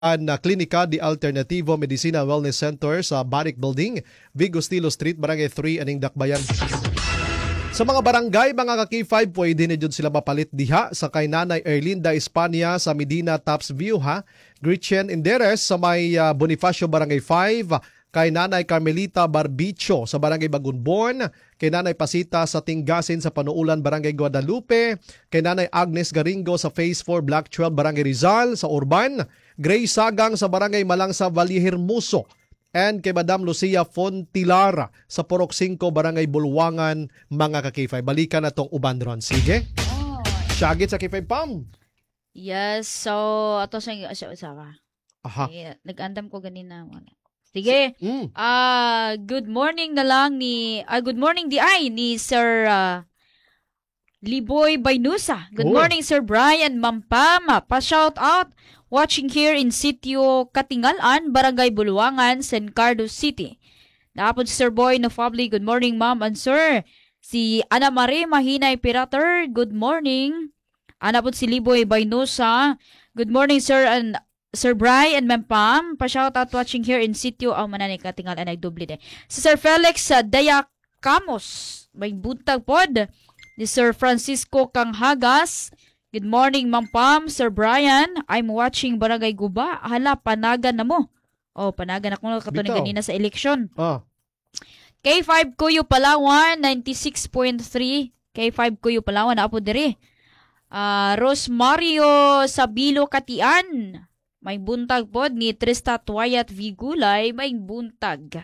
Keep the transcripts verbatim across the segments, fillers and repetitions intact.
na Klinika de Alternativo Medicina Wellness Center sa Baric Building, Vigo Stilo Street, Barangay three, aning Dakbayan. Sa mga barangay, mga ka-K five, pwede na dyan sila mapalit diha sa kay Nanay Erlinda Espania sa Medina Tops View, ha? Gretchen Inderes sa may uh, Bonifacio Barangay five, kay Nanay Carmelita Barbicho sa Barangay Bagunbon, kay Nanay Pasita sa Tinggasin sa Panuulan Barangay Guadalupe, kay Nanay Agnes Garingo sa Phase four Block twelve Barangay Rizal sa Urban, Grace Sagang sa Barangay Malangsa Valle Hermoso, and kay Madam Lucia Fontilara sa Porok five Barangay Bulwangan, mga ka-K five. Balikan na tong uban ron. Sige. Oh. Syagit sa K five, Pam. Yes, so ato sa sa usawa. Aha. Ay, nag-andam ko ganina wala. Sige. Mm. Ah, good morning na lang ni ah, good morning di ay ni Sir ah, Liboy Baynusa. Good Oh. morning Sir Brian Mampama. Pa-shout out watching here in Sitio Katingalan, Barangay Bulwangan, San Carlos City. Napod si Sir Boy Nofabli. Good morning ma'am and sir. Si Ana Marie Mahinay Pirater. Good morning. Ana po si Liboy Baynusa. Good morning sir and Sir Bry and Ma'am Pam, pa-shout out watching here in Sitio ang manani katingal anay doble de. Si Sir Felix uh, Dayacamos, may buntag pod. Ni Sir Francisco Kanghagas. Good morning Ma'am Pam, Sir Brian. I'm watching Barangay Guba. Hala, panagan na mo. Oh, panagan ako katunig ganina sa eleksyon. Ah. K five Kuyo Palawan, ninety-six point three. K five Kuyo Palawan, na po diri. Uh, Rosmario Sabilo Katian. May buntag pod ni Trista Tuayat Vigulay, may buntag.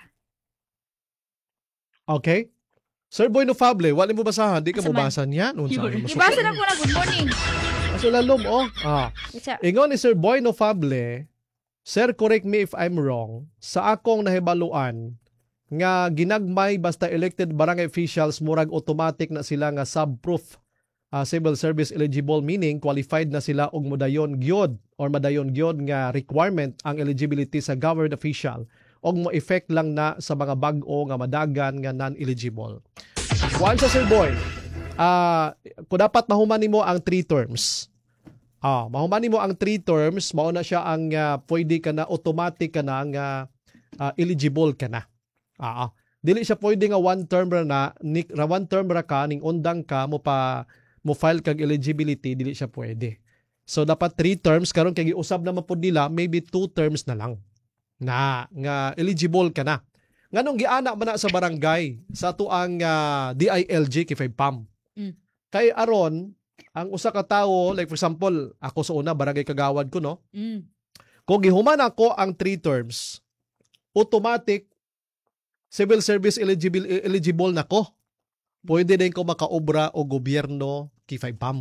Okay. Sir Boy Nofable, wala mo basahan, di ka Asa man? mabasa niyan. Ibasa na ko na good morning. Aso lalom, oh. Ah. Isa. Ingon ni Sir Boy Nofable, Sir, correct me if I'm wrong, sa akong nahibaluan, nga ginagmay basta elected barangay officials, murag automatic na sila nga sub-proof uh, civil service eligible, meaning qualified na sila og modayon gyud or madayon gyud nga requirement ang eligibility sa government official og mo effect lang na sa mga bag-o nga madagan nga non-eligible. Kuan sa Sir Boy, uh, kung dapat mahuman nimo ang three terms, ah, mahuman nimo ang three terms, mao na siya ang uh, pwede ka na, automatic ka na nga uh, eligible ka na. Ah, dili siya pwede nga one term ra na, ni, ra one term ra ka ning undang ka mo pa mo file kag eligibility, dili siya pwede. So dapat three terms, karon kay giusab na mapud nila, maybe two terms na lang na nga eligible ka na. Nganong giana man na sa barangay sa tuang uh, D I L G K five Pam. Mm. Kay aron ang usa ka tawo, like for example, ako sa una barangay Kagawad ko, no? Mm. Kung gihuman ako ang three terms, automatic civil service eligible eligible na ko. Pwede din ko makaobra o gobyerno K five Pam.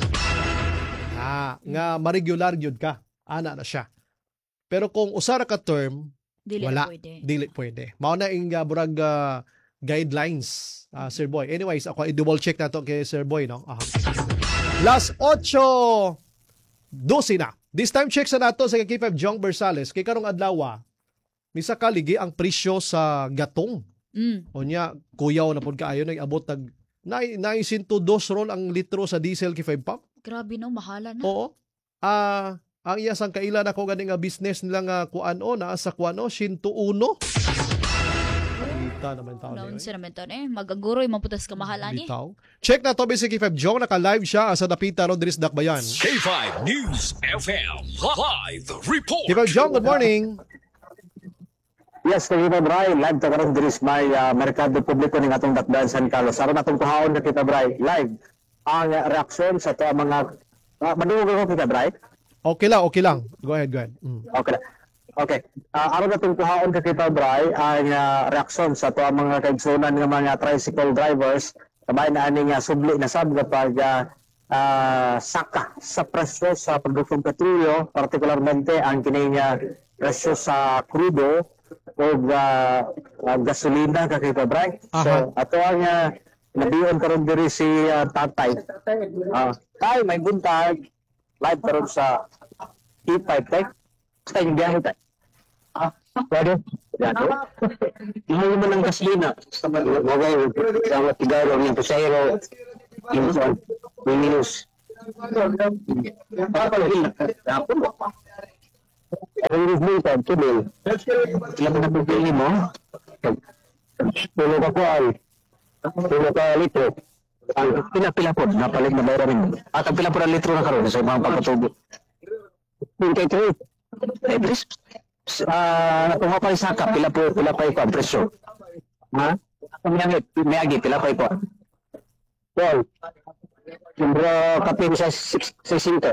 Ah, nga ma-regular yun ka. Ana na siya. Pero kung usara ka term, Dili wala. pwede. Dili pwede. Mao na ing uh, burag uh, guidelines, uh, Sir Boy. Anyways, ako i-double check na to kay Sir Boy, no? Aha. Las ocho dosi na. This time check sa nato sa K five Jong Bersales. Kay karong adlaw, misa ka ligi ang presyo sa gatong. Mm. O niya, kuyaw na po kaayo, nag-abot nag nine to two roll ang litro sa diesel K five Pam. Grabe no, mahala na. Oo. Ah, ang iya sang kailan ako gani nga business nila nga kuano na sa kuano one oh one. Kita naman tao Naon ni. sa naman to eh. Magaguroy maputas ka mahala ni. Bitaw. Check na to ba si K five Jong, naka-live siya sa Dapita Rodriguez Dakbayan. K five News F M Live Report. K five Jong, good morning. Yes, kay kita Bray, live ta karon diri sa may uh, merkado publiko ning atong Dakbayan San Carlos. Aron atong kuhaon na kita Bray, live ang uh, reaksyon sa to mga uh, madungog ko kita Bray. Okay lang, okay lang. Go ahead, go ahead. Mm. Okay. Okay. Uh, aron atong kuhaon ka kita Bray ang uh, reaksyon sa to mga kaigsunan nga mga tricycle drivers sabay na ani nga subli na sab kapag uh, uh, saka sa presyo sa produktong petrolyo, partikularmente ang kini nga presyo sa crudo o uh, uh, gasolina ka kita Bray. So ato ang uh, nabiyon karon diri si uh, Tatay. Ah, uh, tay may buntag live karon sa K five Tech. Sa yung biyahe tayo. Ah, pwede? Yan. Hindi mo ng gasolina. Sa mga mga tigaro ng pasayro. Yung sa minus. Ang lisbon ka, tuloy. Sila pa napipili mo? Tulo ka po ay. Tulo ka litro. Ang pila-pila po, napalit na bayra rin. At ang pila po ng litro na karoon sa mga pagpatubo. twenty-three. Eh, please. Ah, kung ako pa ka, pila po, pila pa ikaw ang presyo. Ha? Ang miyagi, miyagi, pila pa ikaw. Well, Siyempre, kape sa sixty.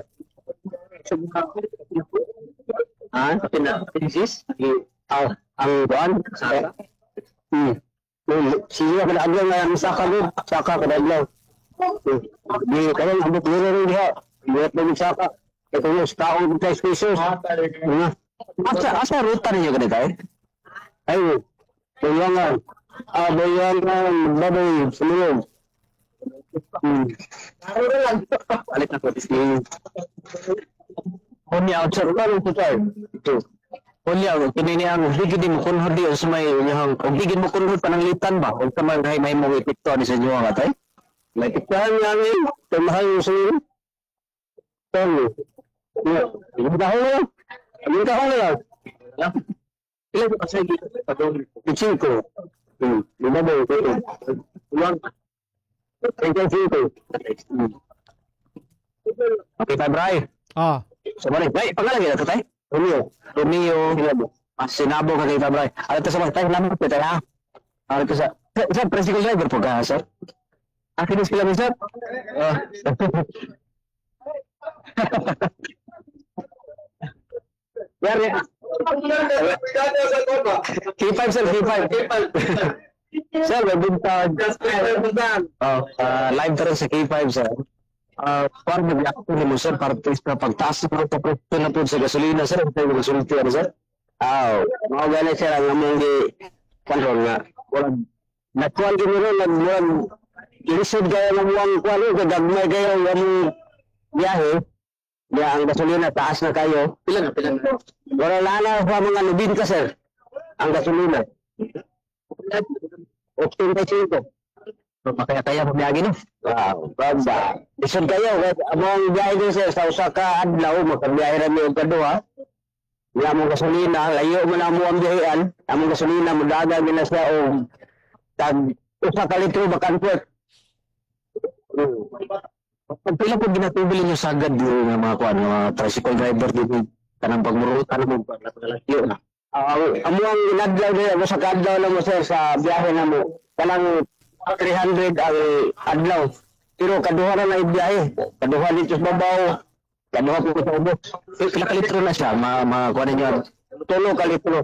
Ah, kape na pinsis? Ah, ang buwan? Hmm. Siya ka na aglaw nga ang saka doon. Saka ka na aglaw. Di ka lang, abot mo rin diha. Buhat mo yung saka. Ito yung taong five pesos. Asa, asa ruta ninyo ka dito eh? Ay, bayangan. Ah, bayangan. Baboy, sumulog. Hmm. Alit na ko disney. Kunya out sa ruta ng tutay. Ito. Kunya, kinini ang higid mo kung hindi sa may yung higid mo kung pananglitan ba? Kung sa may may mo ipikto ni sa inyo nga tay. May piktahan namin. Tumahay mo sa inyo. Tama. Yung kahong na lang. Yung kahong na lang. Ilan ko kasi pitching ko. Hmm. Lima ba ito? Ilang. Thank you. Okay, tayo, Bray. Ah, So, Bray, Bray, pangalan nila ito, tayo? Romeo. Romeo. Ah, sinabo ka kita, Bray. Ano ito sa mga tayo, naman ito, ha? Ano ito sa... Sir, tricycle driver po ka, sir? Ah, kinis ka lang, sir? Ah. Yari. K five, sir, K five. Sir, may bintag. Oh, uh, live pa rin sa K five, sir. Uh, para mag-react po mo, sir, para please na pagtaas ng pagpapito na po sa gasolina, sir. Ang tayo magasulti, ano, sir? Oo. Mga gano'n, sir, ang among di control nga. Walang, nakuhan kami rin, nag-muang, ilisod kayo ng muang kuhan, gagagmay kayo ang among biyahe. Kaya ang gasolina, taas na kayo. Pila na, pila na. Wala na na pa mga lubin ka, sir. Ang gasolina. eighteen-five. Makaya-kaya pabiyagi no? Wow, baba. Isod kayo, among biyahe din sir, sa usa ka adlaw, makabiyahe rin yung kadua. Nga among gasolina, layo mo na mo ang biyahean, among gasolina, mudaga gina siya o tag usa ka litro bakan po. Pag pila po ginatubili nyo sagad yung mga kuan, mga tricycle driver dito, kanang pagmurutan mo, layo na. Ang among inadlaw din ako sa kadlaw lang mo sir sa biyahe na mo, kanang three hundred ang adlaw. Pero kaduha na na ibiyahe. Kaduha dito sa babaw. Kaduha po sa ubos. Pila ka litro na siya. Mga mga kuha ninyo. Tulo ka litro.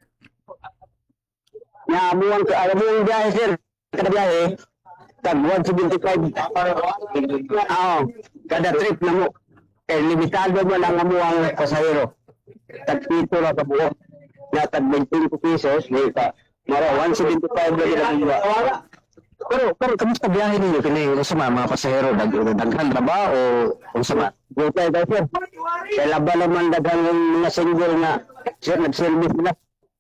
Nga amuang amuang biyahe sir. Kada biyahe. Tag one seventy-five. Oo. Kada trip na mo. Eh limitado mo lang amuang pasahero. Tag pito na sa buo. Nga tag twenty pesos. May ka. Mara one seventy-five na nila. Pero pero kamusta biyahe ninyo kini sa mga pasahero dag daghan ra ba o unsa ba? Gutay ba sir? Kaya laban naman daghan yung mga single nga sir nag-service nila.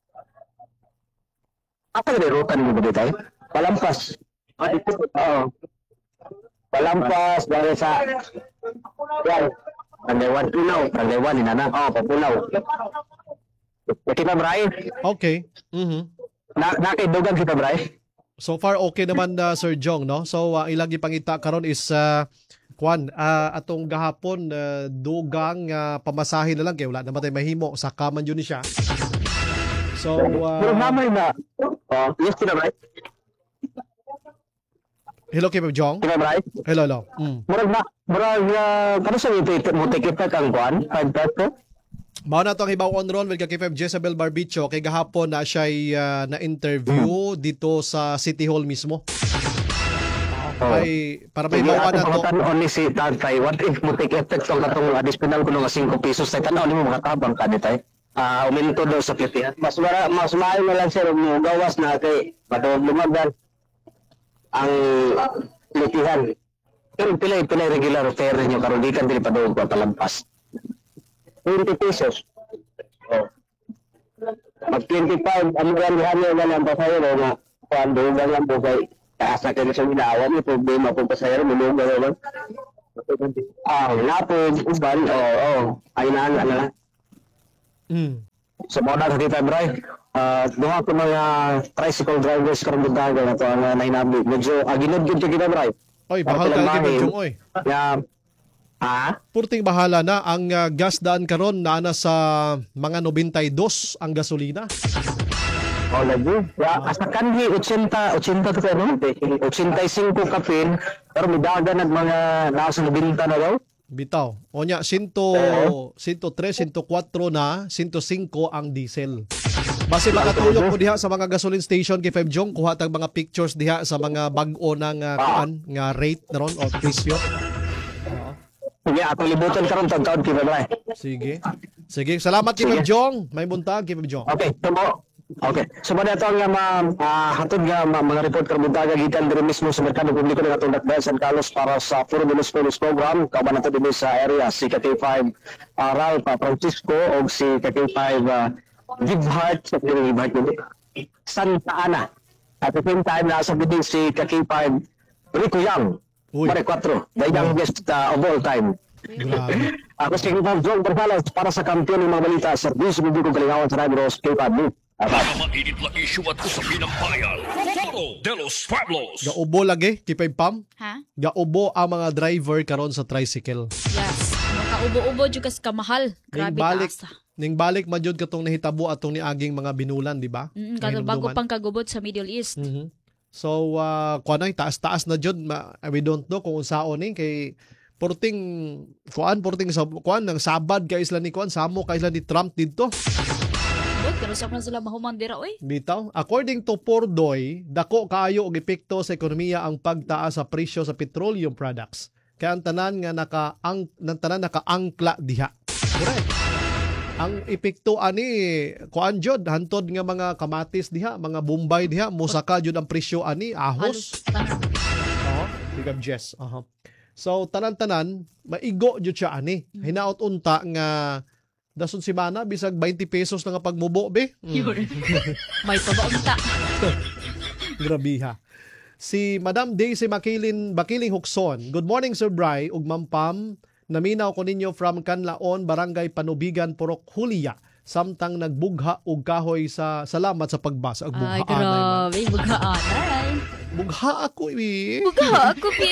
Apa yung ruta ninyo ba dito? Palampas. Oo. Palampas dari sa yan. Pandewan Punaw, Pandewan inana. Oh, Papunaw. Kita Bray. okay. Mhm. Na nakidugan kita Bray. So far okay naman uh, Sir Jong no. So uh, ilang ipangita karon is uh, kwan uh, atong gahapon uh, dugang uh, pamasahe na lang kay wala naman tay mahimo sa kaman yun ni siya. So uh, Pero mamay na. Oh, yes kita Bray. hello kay Jong. Kita Bray. Hello hello. Mm. Murag na, murag uh, kano sa ito ito mo tikita kang kuan? five peso? Mao na to ang ibaw on ron with K F M Jezebel Barbicho kay gahapon na siya uh, na interview hmm. dito sa City Hall mismo. Oh. Ay para may bawa na to. Only si Tatay, what if mo take effect tong katong additional kuno nga five pesos tay tanaw nimo makatabang ka ditay. Ah, uh, uminto daw sa plitihan. Mas mara, mas maayo na lang sir mo gawas na kay padong lumagan ang plitihan. Pero pila pila regular fare niyo karon di kan dili padong palampas. twenty pesos. Oh. Mag twenty-five, ang maramihan nyo na ng pasayero na kuando lang po kay taas na kayo sa minawan, may problema po pasayero, mulungan naman. Ah, napog, uban, oo, oh, oh. Ay na, ano na. Mm. So mo na kakita Bray. Uh, duha ko mga tricycle drivers karon budaga na to ang uh, nahinabi. Medyo aginod gid kita Bray. Oy, bahal ka kay Benjong, oy. Ya. Ah, Purting bahala na ang uh, gas daan karon na na sa mga ninety-two ang gasolina. oh lagi. Ya, asa kanhi eighty, eighty to karon. eighty-five kapin, pero midaga nag mga nasa nabinta na daw. Bitaw. Onya, one oh three, one oh four na, one oh five ang diesel. Base makatulog ko diha sa mga gasoline station kay Five Jong, kuha tag mga pictures diha sa mga bag-o ng uh, kuan nga rate na ron o presyo. Sige, ako libutan karon tag-taon kita Bray. Sige. Sige, salamat kay Five Jong. May buntag kay Five Jong. Okay, tumo. Okay. So mo dato nga ma uh, hatod nga ma, mga report karon buntaga gikan diri mismo sa merkado publiko ng atong Dakbayan San Carlos para sa Four Minutes Bonus Program. Kauban nato dinhi sa area si K T five uh, Ralph uh, Francisco o si K T five uh, Gibhart sa Gibhart dili. Santa Ana. At the same time nasa biding si K T five Rico Yang. Uy. Mare four. The youngest uh, of all time. Grabe. Ako si K T five Jong Barbalas para sa kampiyon ng mga balita sa Service Publiko Kalingawan sa Radyo K T five. Mga mainit na issue at usapin ng bayan. Foro de los Pueblos. Gaubo lagi kay Five Pam. Ha? Gaubo ang mga driver karon sa tricycle. Yes. Makaubo-ubo jud kas kamahal. Ning Grabe balik, taas. ning balik man jud katong nahitabo atong niaging mga binulan, di ba? Mm, kato bago Nahinumduman. pang kagubot sa Middle East. Mhm. So, uh, kuan ay taas-taas na jud. Ma- we don't know kung unsaon ni kay porting kuan porting sa kuan ng sabad kay isla ni kuan samo kay isla ni Trump didto. Bot kano sa man sila mahuman dira oy. Bitaw, according to Pordoy, dako kaayo og epekto sa ekonomiya ang pagtaas sa presyo sa petroleum products. Kaya ang tanan nga naka ang ng tanan nakaangkla diha. Correct. Ang epekto ani kuan jud hantod nga mga kamatis diha, mga bombay diha, musaka jud ang presyo ani ahos. Halos tanan. Oo, bigam Jess. Aha. So tanan-tanan maigo jud siya ani. Hinaot unta nga dason si Mana bisag twenty pesos na nga pagmubo be. Mm. May pabaunta. Grabiha. Si Madam Daisy Makilin Bakiling Hukson. Good morning Sir Bry ug Ma'am Pam. Naminaw ko ninyo from Canlaon, Barangay Panubigan, Purok Hulia. Samtang nagbugha og kahoy sa salamat sa pagbasa. Ag Ay, bughaan ay man. grabe. Bughaan ay. Bugha ako eh. Bugha ako, pi.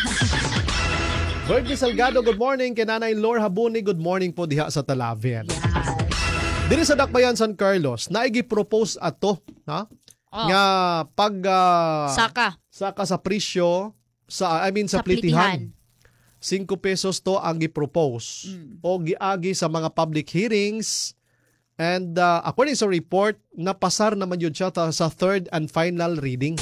Virgie Salgado, good morning. Kay Nanay Lor Habuni, good morning po diha sa Talavian. Yes. Diri sa Dakbayan San Carlos, naigi-propose ato, ha? Oh, Nga pag ah, saka. saka sa presyo sa I mean sa, Sa plitihan. plitihan. five pesos to ang gi-propose Mm. o giagi sa mga public hearings and uh, according sa report napasar naman yun siya ta- sa third and final reading.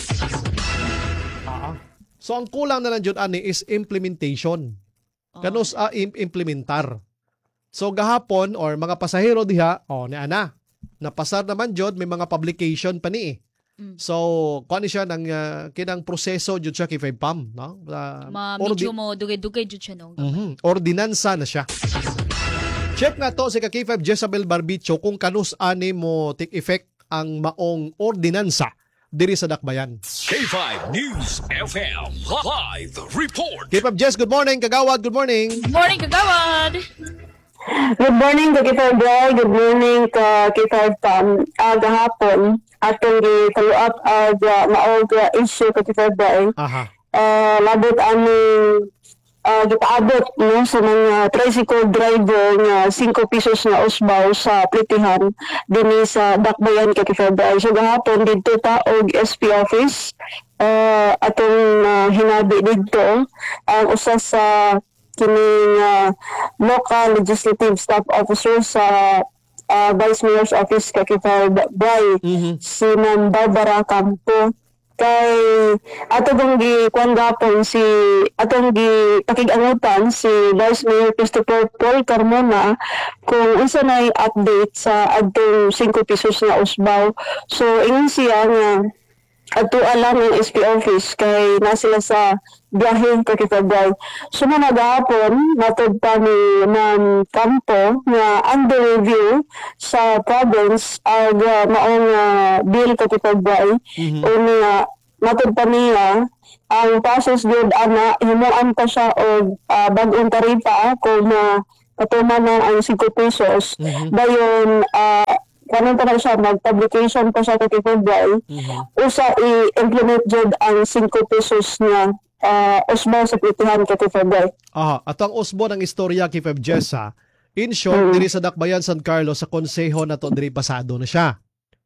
Ah. So ang kulang na lang yun ani is implementation. Oh. Kanus a im- implementar. So gahapon or mga pasahero diha, oh ni ana. Napasar naman jud may mga publication pa ni eh. Mm. So, kuan ni siya ng uh, kinang proseso jud siya kay Five Pam, no? Uh, Ma ordi- medyo mo dugay-dugay jud siya no. Mhm. Ordinansa na siya. Check na to si K five Jezabel Barbicho kung kanus ani mo take effect ang maong ordinansa diri sa Dakbayan. K five News F M. Live report. K five Jez, good morning. Kagawad, good morning. Good morning, kagawad. Good morning, ka K five Bray. Good morning, ka K five Pam. Uh, gahapon, atong gi-follow up ang uh, maog uh, issue ka K five Bray. Aha. Uh, labot aming uh, gipaabot no, sa mga tricycle driver nga five pesos na usbaw sa plitihan dinhi sa Dakbayan ka K five Bray. So gahapon, dito ta og S P office. Uh, atong uh, hinabi dito ang usa sa kining uh, local legislative staff officer sa uh, Vice Mayor's Office kay K five Bray, Mhm. si Ma'am Barbara Campo. Kay atong gi kuan gapon si atong gi pakig-angutan si Vice Mayor Christopher Paul Carmona kung unsa nay update sa adtong five pesos na usbaw. So ingon siya nga ato alam ng S P office kay na sila sa biyahe kay Kitagay. So na nagahapon, matod pa ni Ma'am Campo na under review sa province ang uh, maong uh, bill kay Kitagay. Mhm. O niya, matod pa niya, ang process good ana himuan pa siya og uh, bag-ong taripa kung uh, patuma na ang five pesos. Mhm. Dayon, ah, kanon pa na siya, mag-publication pa siya kay February. Mhm. Usa i-implement jud ang five pesos na uh, usbaw sa plitihan kay February. Aha, at ang usbo ng istorya kay Feb Jessa, in short, diri sa Dakbayan San Carlos sa konseho na to diri pasado na siya.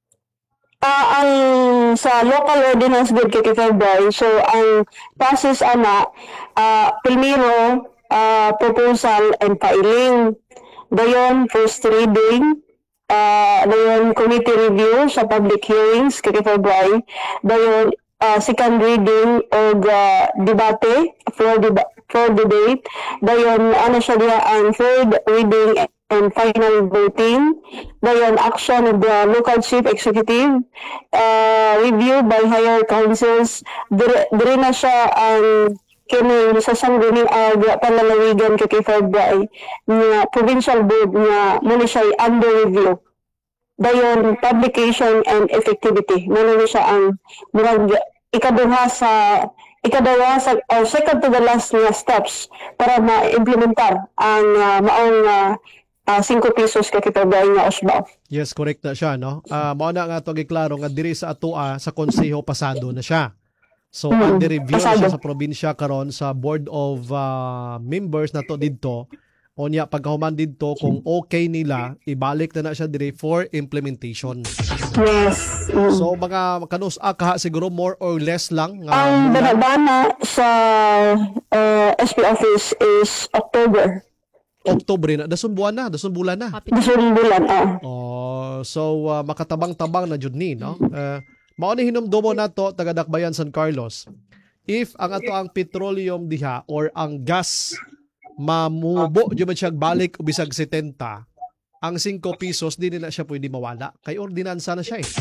Ah, ang sa local ordinance bill kay February, so ang process ana, ah, primero, ah, proposal and filing. Dayon, first reading, uh, dayon committee review sa public hearings kay February. Dayon, uh, second reading o uh, debate, floor, deba- floor debate. Dayon, ano siya diya ang third reading and final voting. Dayon, action of the local chief executive, uh, review by higher councils. Dire, dire na siya ang kini sa sangguning ag panlalawigan kay February nga provincial board nga muna siya under review. Dayon, publication and effectivity. Muna siya ang murag ikaduha sa ikaduha sa or second to the last nga steps para ma-implementar ang uh, maong uh, uh, five pesos kay February nga usbaw. Yes, correct na siya, no? Ah, mao na nga to giklaro nga diri sa atoa sa konseho pasado na siya. So, Mm, under review na pasado. siya sa probinsya karon sa board of ah, members na to didto. Onya pagkahuman didto kung okay nila, ibalik na na siya diri for implementation. Yes. Mm. So, mga kanus kaha siguro more or less lang nga ang mula- banabana sa uh, S P office is October. Oktubre na, dason buwan na, dason bulan na. Kapit. Dasun bulan, ah. Oh, so ah, makatabang-tabang na jud ni, no? Uh, mao ni hinumdumo nato taga Dakbayan San Carlos. If ang ato ang petroleum diha or ang gas mamubo jud man siya balik o bisag seventy, ang five pesos di na siya pwede mawala. Kay ordinansa na siya eh.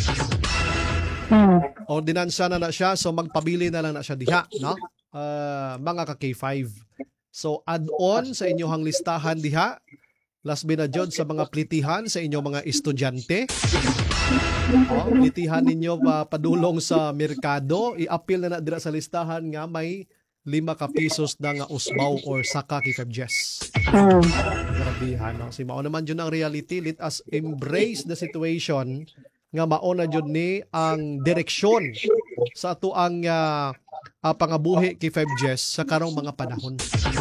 Hmm. Ordinansa na na siya, so magpabili na lang na siya diha, no? Ah, mga ka K five. So add-on sa inyong listahan diha, last binadjod sa mga plitihan sa inyong mga estudyante. Oh, plitihan ninyo pa padulong sa merkado, i-appeal na na dira sa listahan nga may lima ka pesos na nga usbaw or saka kay Febjes. Hmm. Grabihan, no? Si mao naman yun ang reality. Let us embrace the situation nga mauna jud ni ang direksyon sa ato ang uh, uh, pangabuhi kay Febjes sa karong mga panahon.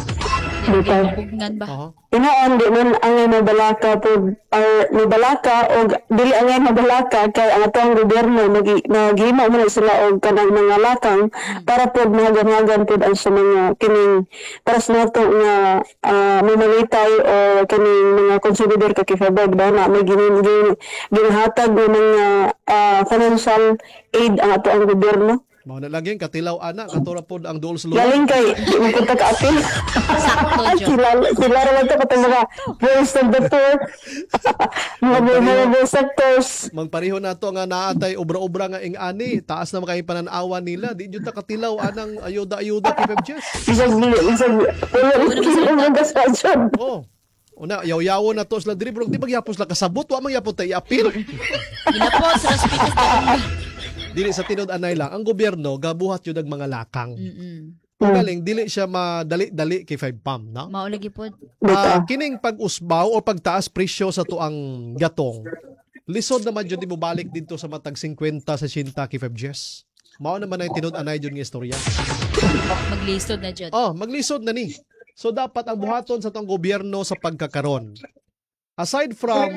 Pugnan ba? Oho. Inoon di man ang mabalaka po or mabalaka o dili ang mabalaka kay ang atong gobyerno nagi naghimo man sila og kanang mga lakang para po mahagan-hagan po ang sa mga kining para sa nato nga uh, mamalitay o kining mga konsumidor kay February ba na may ginin ginahatag ng mga uh, financial aid ang ato ang gobyerno. Mao na laging katilaw ana katura pod ang duol sa lugar. Galing kay di mo punta ka apil. Sakto, Jo. Kilala kilala lang ka patong mga voice of the poor. Mga vulnerable sectors. Magpareho nato nga naatay obra-obra nga ing ani, taas na makay pananawa nila, di jud ta katilaw anang ayuda-ayuda kay Febjes. Isang isang wala mo gaspajon. Oh. Una, yaw-yawo na to sila diri, pero di magyapos la kasabot, wa man yapon ta i-appeal. Ginapos sa speakers ka. Dili sa tinud-anay lang, ang gobyerno gabuhat yun ang mga lakang. Mm-mm. Kung galing, dili siya madali-dali kay five pam, no? Maulagi po. Ah, kining pag-usbaw o pagtaas presyo sa tuang gatong, lisod naman yun di mo balik dito sa matag fifty sa sixty kay five Gs. Mao naman ay tinud-anay yun ng istorya. Maglistod na dyan. Oh, maglisod na ni. So dapat ang buhaton sa tong gobyerno sa pagkakaron. Aside from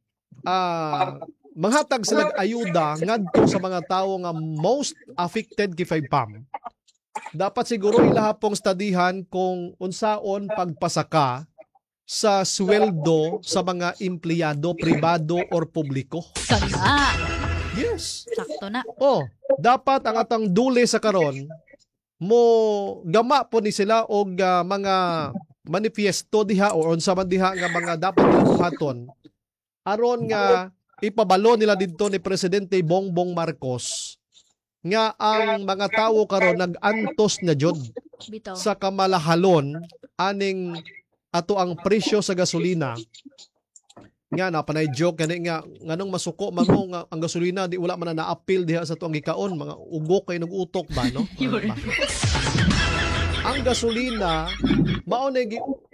ah manghatag silang ayuda ngadto sa mga tawo nga most affected kay five pam. Dapat siguro ilahapong studihan kung unsaon pagpasaka sa sweldo sa mga empleyado pribado or publiko. Kana. Yes. Sakto na. Oh, dapat ang atang duli sa karon mo gama po ni sila og ah, mga manifesto diha o unsa man diha nga mga dapat buhaton aron nga ipabalo nila didto ni Presidente Bongbong Marcos nga ang mga tawo karon nag-antos na jud Bitaw. sa kamalahalon aning ato ang presyo sa gasolina. Nga na panay joke kani nga nganong masuko man mo nga ang gasolina di wala man na na-appeal diha sa tuang gikaon, mga ugok kay nag-utok ba no? Ano ba? Ang gasolina mao na gi-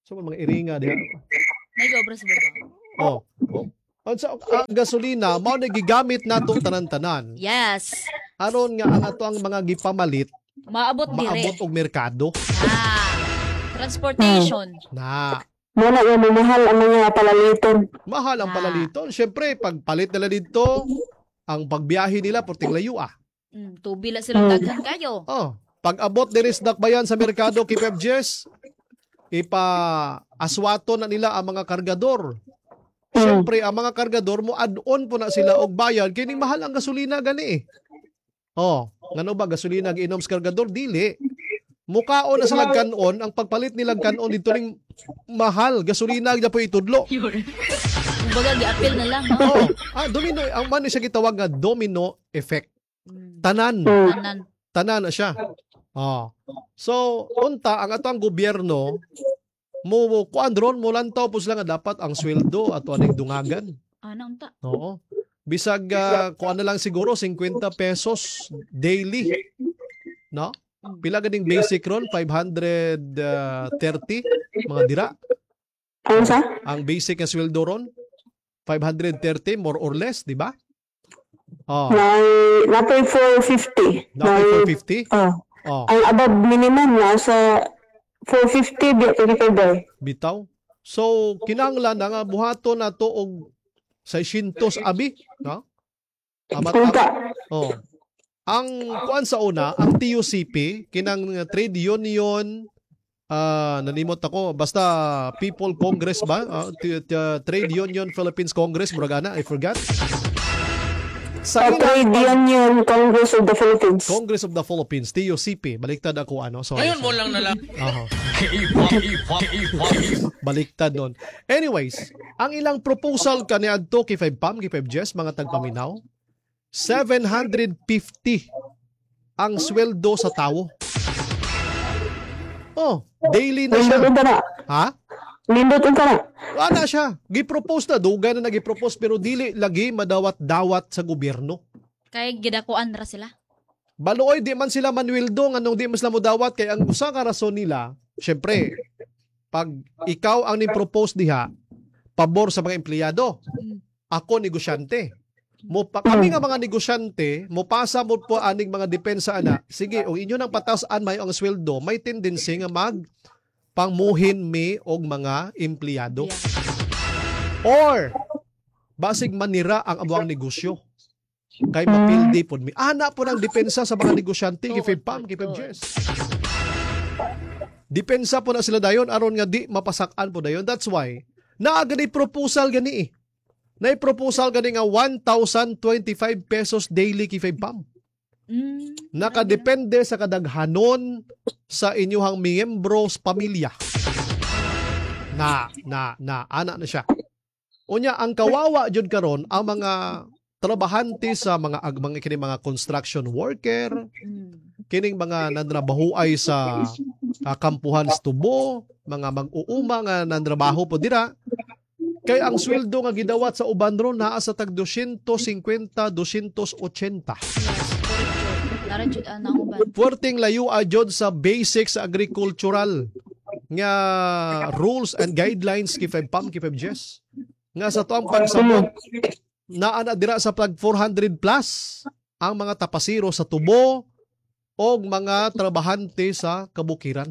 So mga iringa diha. Nag-obra sa baba. Oh. oh. Ang sa ang gasolina mao na gigamit nato tanan-tanan. Yes. Aron nga ang ato ang mga gipamalit Maabot dire. maabot og merkado. Ah. Transportation. Na Muna yung mahal ang mga palaliton. mahal ang Ah. palaliton. Siyempre, pag palit nila dito, ang pagbiyahe nila porting layo ah. Mm, tubila silang daghan kayo. Oh, pag abot diri sa dakbayan sa merkado kay Pep Jess, ipa aswato na nila ang mga kargador. Siyempre, ang mga kargador mo add-on po na sila og bayad kay ning mahal ang gasolina gani eh. Oh, ngano ba gasolina giinom sa kargador dili. Mukaon na sila kanon, ang pagpalit nilang kanon dito ning mahal gasolina gyud po itudlo. Kumbaga, gi-appeal na lang, no? Oh, ah, domino ang man siya gitawag nga domino effect. Mm, Tanan, tanan. tanan na siya. Oh. So, unta ang ato ang gobyerno mo kuandron mo lantaw po sila nga dapat ang sweldo ato aning dungagan. Ano unta? Oo. Bisag uh, kuan na lang siguro fifty pesos daily. No? Pila gading basic ron five hundred thirty mga dira. Ano sa? Ang basic nga sweldo ron five hundred thirty more or less, di ba? Oh, May, napay four fifty. na four fifty. Oh. Oh, Ang above minimum na sa four fifty di kay day. bitaw. So kinahanglan na nga buhaton nato og six hundred abi, no? Amat Punta. oh. Ang kuan sa una, ang T U C P kinang uh, trade union ah nalimot ako basta People Congress ba? Ah, t- t- Trade Union Philippines Congress murag ana, I forgot. Sa Sa Trade ilang Union Congress of the Philippines. Congress of the Philippines, T U C P. Baliktad ako ano. Sorry. Ngayon mo lang na lang. Aha. Ipa, ipa, ipa, ipa. Baliktad nun. Anyways, ang ilang proposal kaniadto kay five Pam, kay five Jess, mga tagpaminaw, seven hundred fifty ang sweldo sa tao. Oh, daily na siya. Lindot unta na. Ha? Lindot unta na. Wala siya. Gipropose na. Dugay na nagipropose pero dili lagi madawat-dawat sa gobyerno. Kay gidakuan ra sila. Baloy, di man sila manwildo, anong di man sila mudawat, kaya ang usa ka rason nila, syempre, pag ikaw ang ni-propose diha, pabor sa mga empleyado, ako negosyante. Mo pa, kami nga mga negosyante, mo pasa mo po aning mga depensa ana, sige, o inyo nang patasan may ang sweldo, may tendency nga mag pangmuhin mi og mga empleyado. Or, basig manira ang abuang negosyo. Kay mapildi po mi. Ana po ng depensa sa mga negosyante, kay Fed Pam, kay Fed Jess. Depensa po na sila dayon, aron nga di mapasakan po dayon. That's why, naaga ni proposal gani eh. Na proposal gani nga one thousand twenty-five pesos daily kay Fed Pam. Mm, Nakadepende sa kadaghanon sa inyuhang miyembros pamilya. Na, na, na, ana na siya. Unya, ang kawawa jud karon ang mga trabahante sa mga ag mga kini mga construction worker, mm. kining mga nandrabahuay sa uh, kampuhan sa tubo, mga mag-uuma nga nandrabaho po dira. Kay ang sweldo nga gidawat sa uban ron naa sa tag two fifty, two eighty. Lara jud ana ang uban. Puwerteng layo ajod sa basic sa agricultural nga rules and guidelines kay Feb Pam, kay Feb Jess. Nga sa to ang pagsabot naa na dira sa pag four hundred plus ang mga tapasiro sa tubo o mga trabahante sa kabukiran.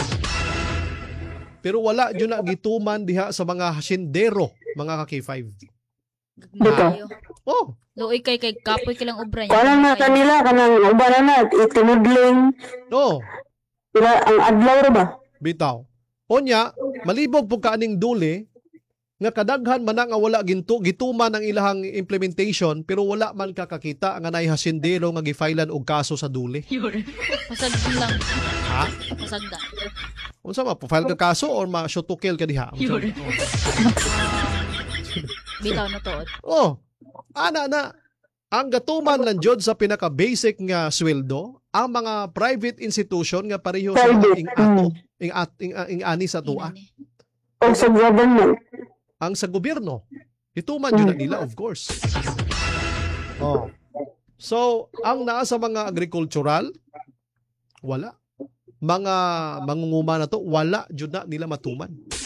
Pero wala yun na gituman diha sa mga hasindero, mga ka-K five. Gagmayo. Oh, Luoy kay kay kapoy kilang obra niya. Wala na kanila kanang uban na itinudling. no, Ila ang adlaw ra ba? bitaw. Onya, malibog po kaaning duli, nga kadaghan man na nga wala ginto, gituman ang ilahang implementation, pero wala man kakakita nga nay hasindero nga gifailan og kaso sa duli. Pasag lang. Ha? Pasagda. Unsa ma, file ka kaso or ma-shoot to kill ka diha? Unsa? Bitaw na tuod. Oh, ana na. Ang gatuman lang jud sa pinaka-basic nga sweldo, ang mga private institution nga pareho sa Private, ing ato, ing, at, ing, ing ani sa tua. Inani. O sa government. Ang sa gobyerno, ituman yun na nila, of course. Oh. So, ang naa sa mga agricultural, wala. mga mangunguma na to wala jud na nila matuman.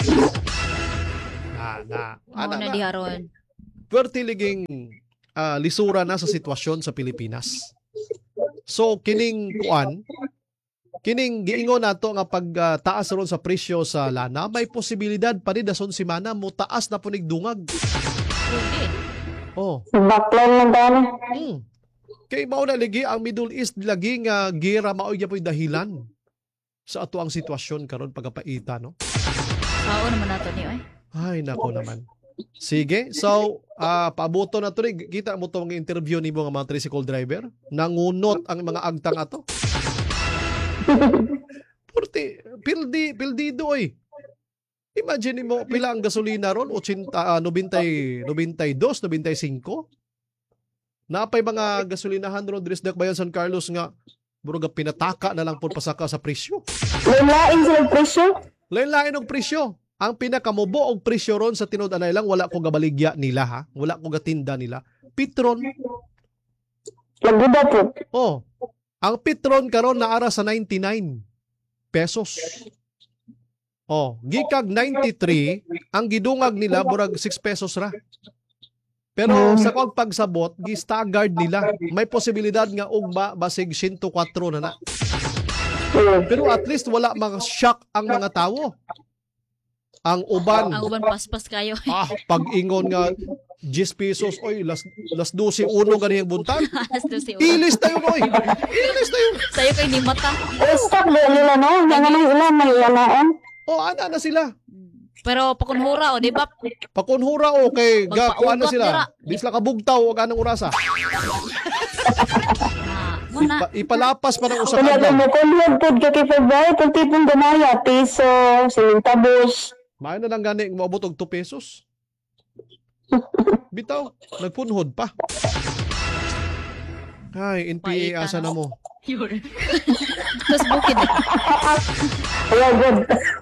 Na na Oo ana na na. diharon. Perti liging ah, lisura na sa sitwasyon sa Pilipinas. So kining kuan kining giingon nato nga pagtaas ron sa presyo sa lana, may posibilidad pa rin dason si mana mo taas na punig dungag. Pwede. Oh. Backline lang tayo. Hmm. Kay mao na ligi ang Middle East lagi nga gira mao gyapon dahilan sa ato ang sitwasyon karon pagapaita no. Sao naman nato ni oy. Ay nako naman. Sige, so ah paaboto na to rin. Kita mo tong interview nimo nga mga tricycle driver, nangunot ang mga agtang ato. Porte, pildi, pildido oy. Imagine mo pila ang gasolina ron, eighty, uh, ninety, ninety-two, ninety-five. Napay mga gasolinahan ron dres dak bayan San Carlos nga murag pinataka na lang pud pasaka sa presyo. Lain sila presyo. Lain-lain og presyo. Ang pinakamubo og presyo ron sa tinud anay lang wala ko gabaligya nila ha. Wala ko gatinda nila. Pitron. Laguda po. Oh. Ang Pitron karon naara sa ninety-nine pesos. Oh, gikag ninety-three, ang gidungag nila murag six pesos ra. Pero sa kong pagsabot, gi-staggered nila. May posibilidad nga ugma basig one oh four na na. Pero at least wala mga shock ang mga tao. Ang uban, Ang uban paspas kayo. ah, pag-ingon nga ten pesos, oy, las, las twelve, uno ganiyang buntag. Asto si Uban. Ilis tayo, oy. Ilis tayo. Sayo kay ni mata. Stock ba nila no? Nga nang ilan may ilanaan. O, ana na sila. Pero pakunhura o di ba? Pakunhura o kay ga kuan na Magpaugot sila. nila. Di sila kabugtaw og anong orasa. Ah, muna. Pa, ipalapas pa ng usa Kaya ka kung mo kulhod po kay February, kung tipong gamaya, piso, silintabos. Maayo na lang gani moabot og two pesos. Bitaw, nagpunhod pa. Ay, N P Paita, A asa na no? mo. Yun. Tapos bukid. Kaya good.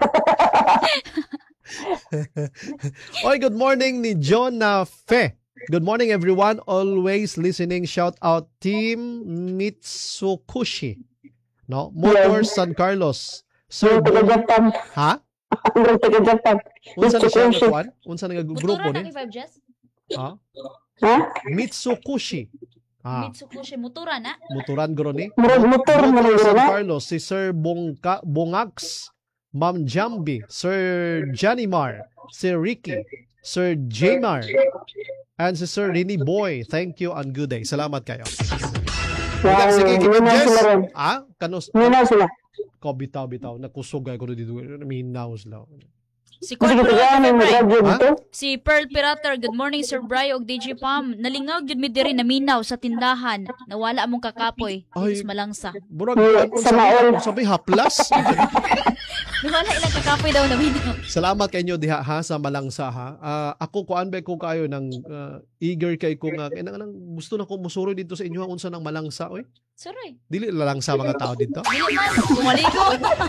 Oy, good morning ni John na Fe. Good morning everyone. Always listening. Shout out Team Mitsukushi. No? Motors San Carlos. Sir Ang taga Bong, Japan. ha? Ang taga Japan. Unsa na siya Mitsukushi. nga kuan? Unsa na nga grupo Motora na ni? ni five Jess? Ha? Ha? Mitsukushi. Ah, Mitsukushi motora na. motoran gro ni. Murag motor mo Motor San na. Carlos, si Sir Bongka, Bongax, Ma'am Jambi, Sir Janimar, Sir Ricky, Sir Jamar, and si Sir Rini Boy. Thank you and good day. Salamat kayo. Wow, Sige, sige, minaw Jess. sila rin. Ah, kanos, Minaw sila. ko bitaw, bitaw. Nakusog ako dito. Minaw sila. Si Kasi Corporal kaya may Febray. mag-radio Ha? dito. Si Pearl Pirater, good morning Sir Bry og D J Pam. Nalingaw gyud mi diri naminaw sa tindahan. Nawala among kakapoy. Ay. Is malangsa. Burag, Hmm, ano sa sabi, maol. sabi, haplas. Nawala ilang kakapoy daw naminaw. Salamat kay inyo diha ha sa Malangsa ha. Ah, ako kuan ba ko kayo nang ah, eager kay ko nga kay nang nang gusto na ko musuro dito sa inyo ang unsa nang Malangsa oy. Sorry. Dili lang sa mga tao dito. Dili man kumaligo.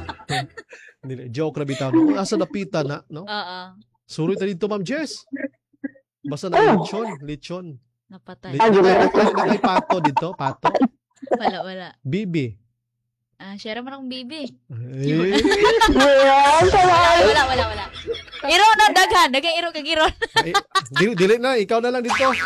Dili joke ra bitaw. No? Asa napita na no? Oo. Suri ta dito Ma'am Jess. Basta na lechon, lechon. Napatay. Ah, Lechon. yun. Ay, ay, ay, ay, pato dito, pato. Wala wala. Bibi. Ah, share man akong baby. Eh, Yeah, Wala wala wala wala. Iro na daghan, dagang iro kag iro. ay, dili, dili na, ikaw na lang dito.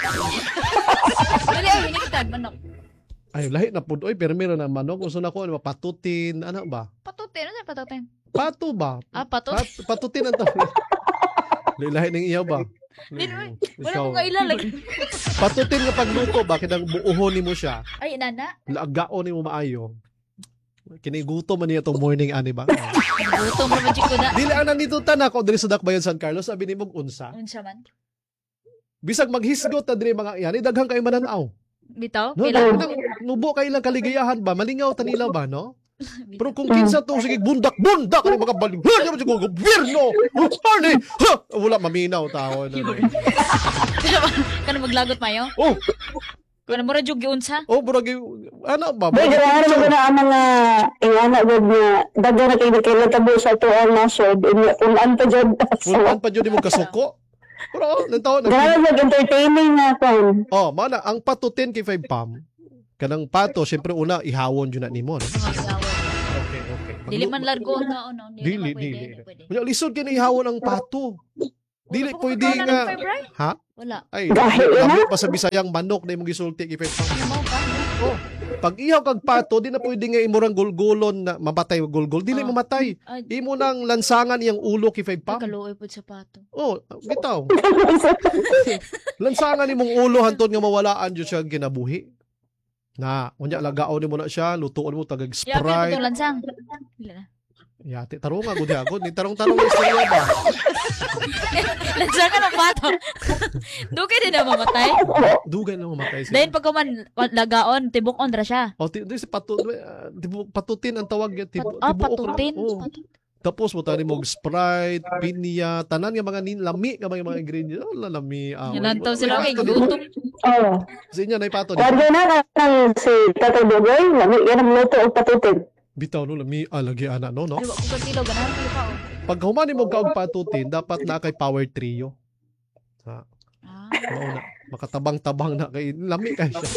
Dili ay hiniktan manok. Ay, lahi na pud oy, permiro na manok. Gusto na ko ano, patutin, ano ba? Patutin, ano sa patutin? Pato ba? Ah, patut. Pat, patutin ang tawag. Lahi ng iyaw ba? Dili oy. Wala Ikaw. ko kailalag. Patutin nga pagluto ba kinang buuhon nimo siya. Ay nana. Lagaon nimo maayo. Kiniguto man niya tong morning ani ba? Gutom ra man ko na. Dili ana nito tanak ko diri sa Dakbayan San Carlos sabi nimo unsa. Unsa man? Bisag maghisgot ta diri mga iyan, daghang kay mananaw. Bitaw, No, kailan? nang nubo kay ilang kaligayahan ba? Malingaw ta nila ba, no? Pero kung kinsa to sige bundak bundak ani mga baling. Ha, yung mga gobyerno. Ani, ha, wala maminaw tao na. Kana maglagot mayo? Oh, Kana mo ra jud giunsa? oh, burag ano ba? Boy, grabe mo na ang mga ingana gud nga daghan na kay kay tabo sa tuan nasod. Kung an pa jud. Kunan pa jud mo kasuko. Pero nang taon Grabe mag entertaining na kon. oh, mana ang patutin kay five pam. Kanang pato, syempre una ihawon jud na nimo, no? Mga gawon. Okay, okay. Dili man largo ang naon, no? Dili, Dili, man pwede, dili. dili pwede. Unya lisod kini ihawon ang pato. Dili Wala pa pwede kung nga. ano, Febray? Ha? Wala. Ay, Gahi, lami ano? pa sa Bisayang manok na imong gisulti kay Pepang. Ano mo ba? Oh, pag ihaw kag pato, di na pwede nga imurang gulgulon na mamatay gulgul. Dili Ah. mamatay. Ay, Imo nang lansangan iyang ulo kay Pepang. kaluoy po sa pato. Oh, bitaw. Lansangan imong ulo hantod nga mawalaan jud siya ginabuhi. Na, unya lagaon nimo na siya, lutuon mo tagag Ya, pero Sprite. itong lansang. Dili na. Yati tarong nga gud ako, ni tarong-tarong na istorya ba. Lansang ka ng pato. Dugay din na mamatay. Dugay na mamatay siya. Dahil pag kuman lagaon, tibok-on ra siya. Oh, ti, di si patu, uh, tibu- patutin ang tawag niya. Tibu, Pat- ah, tibuok ra. patutin. Oh. Patut- Tapos mo tani mo Sprite, pinya, tanan nga mga nin lami nga mga mga ingredients. Oh, lami. Ah, Yalantaw sila kay Pato di- gutom. Oo. Sa inyo na ipato. di- Kwarga na kang si Tatay Dugoy, lami yan ang luto o patutin. Bitaw no lami ah, lagi ana no no. Di ba kung kantilo ganahan ko pa. Pag humani mo kaog patutin, dapat na kay power trio. Ha, Ah. mao na. Makatabang-tabang na kay lami kay siya.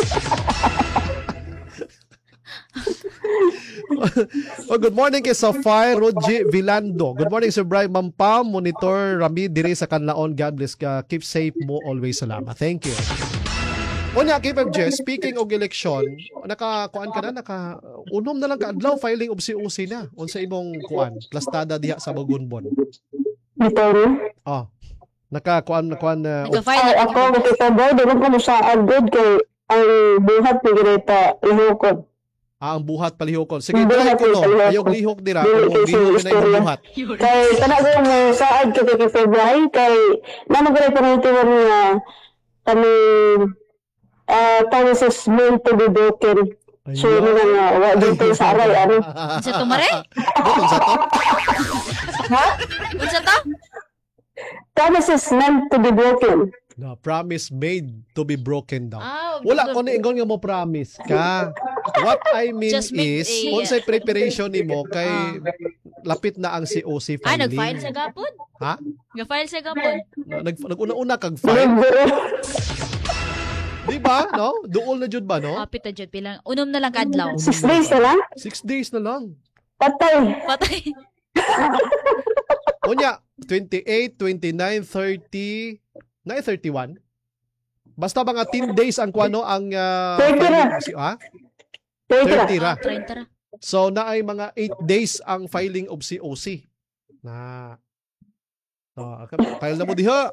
Oh, good morning kay Safai Roji Vilando. Good morning Sir Brian Mampam, Monitor Rami diri sa Kanlaon. God bless ka. Keep safe mo always. Salamat. Thank you. Una, K F J, speaking of election, naka, kuan ka na, naka, unom na lang ka, adlaw, filing of C O C na. Unsa imong kuan, plastada diha sa Bagunbon. Ito rin. Ah, naka, kuan, na kuan, na, Nagka-file Ay, na ako, makita ba, doon ko mo sa agad kay ang buhat ni Greta ihukod. ah, ang buhat palihokon. Sige, Ang try buhat ko no. yung palihokon. Ayog lihok dira. Dili Kung kasi lihok na istorya. yung buhat. Kay tanago mo sa ag kay kay February kay namagay pangitiwan niya kami ah uh, is meant to be broken. So, Ayun. yun nga, wa dito sa aray, ano. Sa tumare? Butong sa to? Ha? Unsa ta? Promise is meant to be broken. Na promise made to be broken down. Ah, Wala ko ni ingon nga mo promise ka. What I mean Just make is, a- unsay preparation nimo kay lapit na ang C O C Ah, filing. nag-file sa gapon? Ha? Nag-file sa gapon? Nag naguna-una kag file. Di ba? No? Duol na jud ba, no? Kapit na dyan, pilang. Unom na lang kadlaw. Six days na lang? Six days na lang. Patay. Patay. Unya, twenty-eight, twenty-nine, thirty, na thirty-one. Basta mga ten days ang kuano ang uh, thirty na. si ha? Pwede na. thirty ra. Ah, thirty ra. So na ay mga eight days ang filing of C O C. Na. Oh, file na mo diha.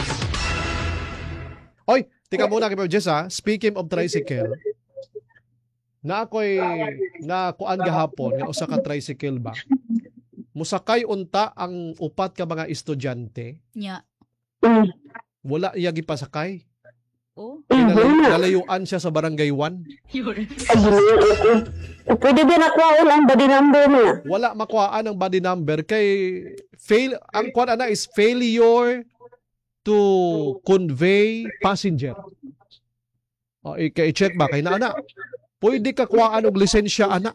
Oy, tika muna kay Jess ha. Speaking of tricycle, na ako'y na kuan gahapon nga usa ka tricycle ba. Musakay unta ang upat ka mga estudyante. Nya. Mm. Wala iya gipasakay. Oh. Mm, Nalay- wala. nalayuan siya sa barangay one. Pwede din nakuha ang body number niya. Wala makuhaan ang body number kay fail ang kuan ana is failure to convey passenger. O i-check ba kay na ana. Pwede ka kuhaan og lisensya ana.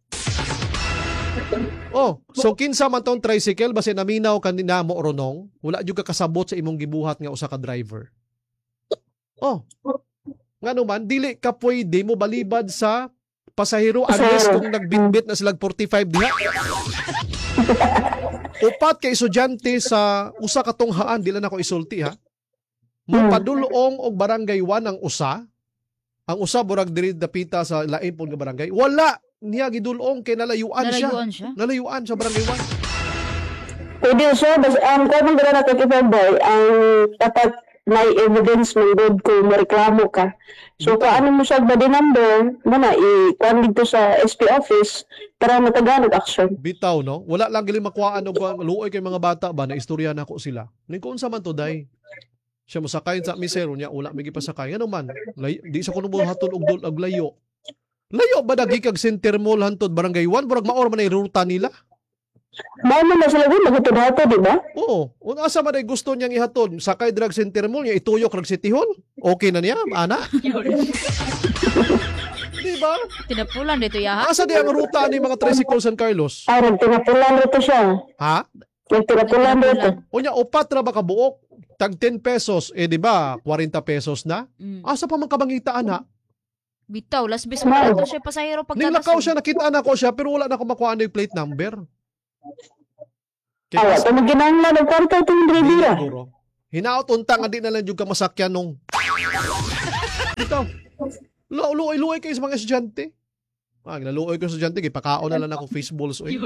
Oh, so kinsa man tong tricycle base naminaw kanina mo ronong, wala jud ka kasabot sa imong gibuhat nga usa ka driver. Oh. Ngano man dili ka pwede mo balibad sa pasahero unless Pasahero. kung nagbitbit na silag forty-five diha. Upat ka estudyante sa usa ka tunghaan dila na ko isulti ha. Mo padulong og barangay one ang usa. Ang usa burag diri dapita sa lain pud nga barangay. Wala niya gidulong kay nalayuan siya. Nalayuan siya. Nalayuan sa barangay one. Pwede siya, bas, ang kung ang na kay February, ang dapat may evidence ng good kung mareklamo ka. So, kung ano mo siya body number, muna, i-kuhan dito sa S P office para mataganag action. Bitaw no. Wala lang gali makuhaan og kuwan, luoy kay mga bata ba na istorya na ko sila. Ning kun sa man to day. Siya mo sakay sa misero niya wala may gipasakay. Ano man? Lay, di sa kuno mo hatod og dul og layo. Layo ba dagi kag center mall hantod barangay one burag maor man ay ruta nila? Mao man na sila din, magutod-hatod, di ba? Oo. Kung asa man ay gusto niyang ihatod, sakay drug center mall niya ituyok rag City Hall. Okay na niya, ana. Di ba? Tinapulan dito ya ha. Asa di ang ruta ni mga tricycle San Carlos? Ah, nagtinapulan rito siya. Ha? Nagtinapulan rito. O niya upat ra ba ka buok? Tag ten pesos, eh di ba? forty pesos na. Mm. Asa pa man kabangita ana? Bitaw, last bis mo ito siya pasahero Ning pagkadason. lakaw siya, nakita na ko siya, pero wala na ako makuha ano yung plate number. Kaya Awa, ito maginanglan ng kwarta itong driver. siguro. Hinaot unta nga di na lang yung kamasakyan nung. Bitaw. Luoy-luoy kayo sa mga estudyante. Ah, ginaluoy ko sa estudyante, kay pakaon na lang ako face balls. Oy.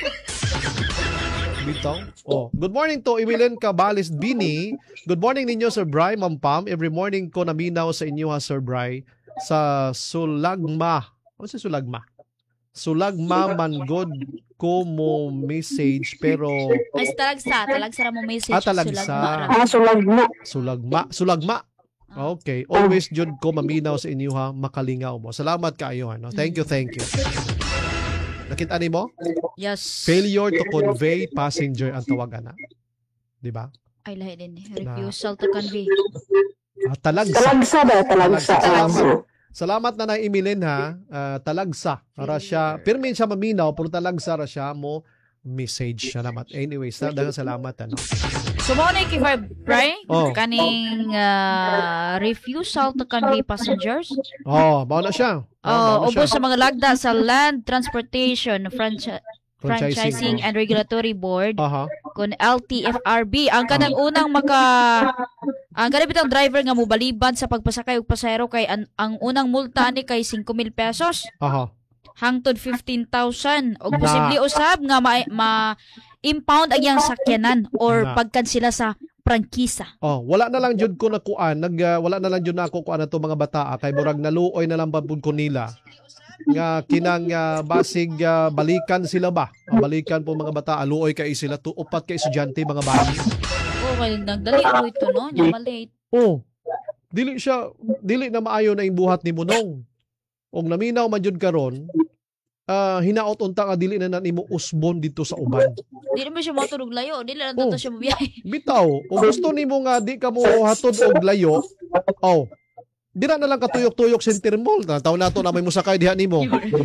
Bitaw. Oh, good morning to Emilien Cabales Bini. Good morning ninyo Sir Bry, Ma'am Pam. Every morning ko naminaw sa inyo ha Sir Bry sa Sulagma. Ano si Sulagma? Sulagma Mangod ko mo message pero Ay, talagsa. Talagsa ra mo message. Ah, talagsa. Sulagma ra. Ah, sulag na. Sulagma. Sulagma. Okay. Always jud ko maminaw sa inyo ha, makalingaw mo. Salamat kaayo ano. Thank you, thank you. Nakita ni mo? Yes. Failure to convey passenger ang tawagan na. Di ba? Ay, lahi din. Refusal to convey. Ah, talagsa. Talagsa ba? Talagsa. Salamat. Ah, Salamat na na Emilien ha. Ah, talagsa. Ra siya. Pirmin siya maminaw, pero talagsa ra siya mo message siya naman. Anyways, daghang salamat ano. So, mo na kay Bry, Oh. kaning ah, refusal to convey passengers. Oh, mao na siya. Oh, mao na ubos siya. sa mga lagda sa Land Transportation Franchi- Franchising and Regulatory Board Aha. kun L T F R B ang kanang unang maka ang kanang bitang driver nga mobalibad sa pagpasakay og pasahero kay an, ang unang multa ni kay five mil pesos Aha. hangtod fifteen thousand og Na. posible usab nga ma, ma impound ang iyang sakyanan or Na. pagkansela sa prangkisa. Oh, wala na lang jud ko nakuan, nag uh, wala na lang jud nako kuan ato mga bataa kay murag naluoy na lang babud ko nila. Nga kinang uh, basig uh, balikan sila ba? Uh, balikan po mga bataa, luoy kay sila to upat kay estudyante mga bayi. Oh, kay nagdali ko ito no, nya malate. Oh. Dili siya dili na maayo na imbuhat ni Munong. Og naminaw man jud karon, ah hinaot unta nga dili na na nimo usbon dito sa uban. Di naman siya matulog layo, di lang Oh. oh. siya mabiyahe. Bitaw, o gusto nimo nga di ka mo hatod og layo, oh, dira na lang katuyok-tuyok center mall. Taw nato na may musakay diha nimo.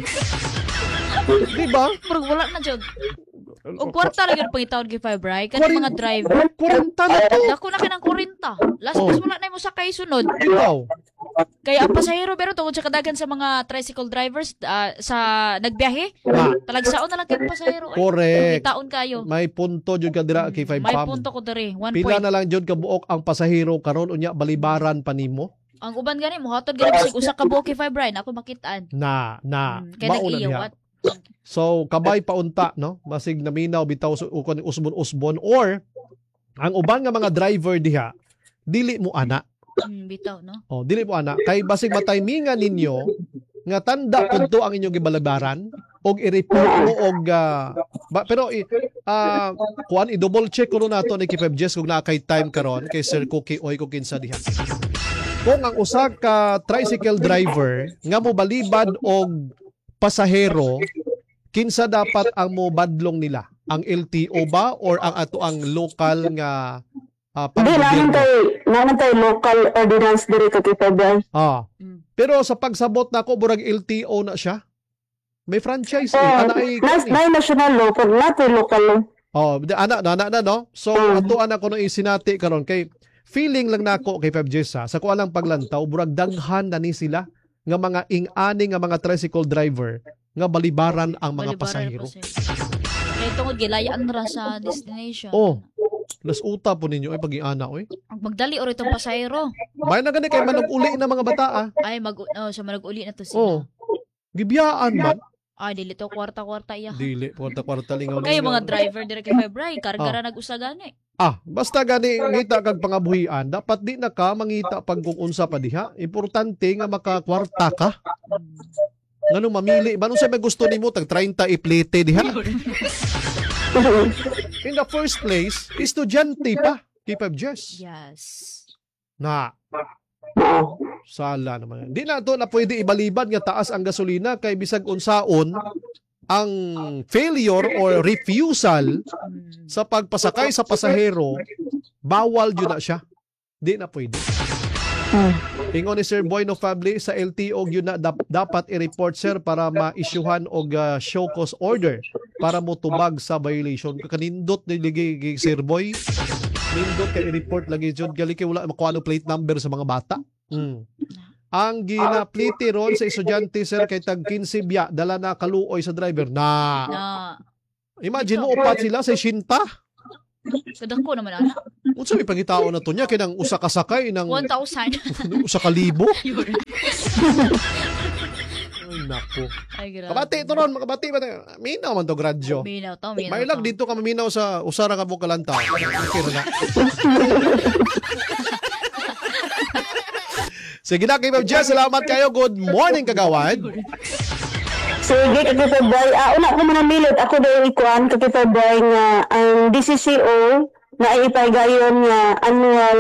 Di ba? Pero wala na jud. Og kwarta lang yun pangitawad kay Fibray. Kanang mga driver. Kurenta na to. Dako na kinang kurinta. Last Oh. oh. wala na mo sakay sunod. Bitaw. Kaya ang pasahero pero tungod sa kadagan sa mga tricycle drivers ah, sa nagbiyahe, Na, talagsaon na lang kay pasahero. Ay, correct. taon kayo. May punto jud ka dira kay five May pam. punto ko diri. One Pila point. na lang jud ka buok ang pasahero karon unya balibaran pa nimo. Ang uban gani mo hatod gani bisig usa ka buok kay Fibray na ako makitaan. Na, na. Hmm, kaya Mauna diha. nag-iyawat. So, kabay paunta, no? Masig naminaw, bitaw, so, ukon, usbon-usbon. Or, ang uban nga mga driver diha, dili mo ana. Hmm, bitaw no. O, dili mo ana. Kay basig mataymingan ninyo, nga tanda punto ang inyong gibalabaran, og i-report mo, og, ah, ba, pero, i, ah, kuan, i-double check ko na nato ni Kipeb Jess kung nakay time karon kay Sir Cookie Oy kung kinsa diha. Kung ang usa ka tricycle driver, nga mo balibad og pasahero, kinsa dapat ang mo badlong nila? Ang L T O ba or ang ato ang local nga uh, Hindi, naman tayo, naman tayo local ordinance dito kay Fibray. Ah. Mm. Pero sa pagsabot na ko burag L T O na siya. May franchise eh. Oh, Ana ay nas, na national law, pero nato local law. Oh, di- ana na ana na no. So ato ana ko no isinati karon kay feeling lang nako kay Feb Jessa sa ko lang paglantaw burag daghan na ni sila nga mga ing-ani nga mga tricycle driver nga balibaran ang mga Balibaran pasahero. Kaya tungod gilayaan ra sa destination. Oh. Las uta po ninyo ay pag-iana oy. Ang magdali or itong pasahero. May na gani kay manug-uli na mga bata ah. Ay mag oh, sa manag-uli na to sila. Oh. Gibiyaan man. Ay dili to kwarta-kwarta iya. Dili kwarta-kwarta lingaw. Kaya lingaw. mga driver dire kay Febray, karga Oh. ra nag-usa gani. Ah, basta gani ngita kag pangabuhian, dapat di na ka mangita pag kung unsa pa diha. Importante nga makakwarta ka. Ngano mamili, banung sa may gusto nimo tag thirty iplete diha. In the first place, estudyante pa, Kipeb Jess. Yes. Na, Oo. sala naman. Di na to na pwede ibalibad nga taas ang gasolina kay bisag unsaon ang failure or refusal Mm. sa pagpasakay sa pasahero, bawal yun na siya. Di na pwede. Hmm. Ingon ni Sir Boy no Fabli sa L T O yun na dap- dapat i-report sir para ma-issuehan og uh, show cause order para mo tubag sa violation. Kanindot ni ligi gi Sir Boy. Nindot kay i-report lagi jud gali kay wala makuha no plate number sa mga bata. Mm. Ang ginapliti ron sa estudyante sir kay tag fifteen biya dala na kaluoy sa driver na. Na, Imagine mo upat sila sa sixty. sadako naman ana. Unsa may pangitao na to niya kay nang usa ka sakay nang one thousand. usa ka libo. Ay nako. Ay, grabe. Kabati to ron, makabati ba tayo? Minaw man to gradyo. Minaw to, minaw May lag to. dito ka maminaw sa usara ka bukalantaw. Okay ra na. Sige na, kay Ma'am Jess, salamat kayo. Good morning, kagawad. Sige, Kakita Bray. Ah, una ko man milot. Ako daw ikuan, Kakita Bray, nga ang D C C O na ipaygayon nga annual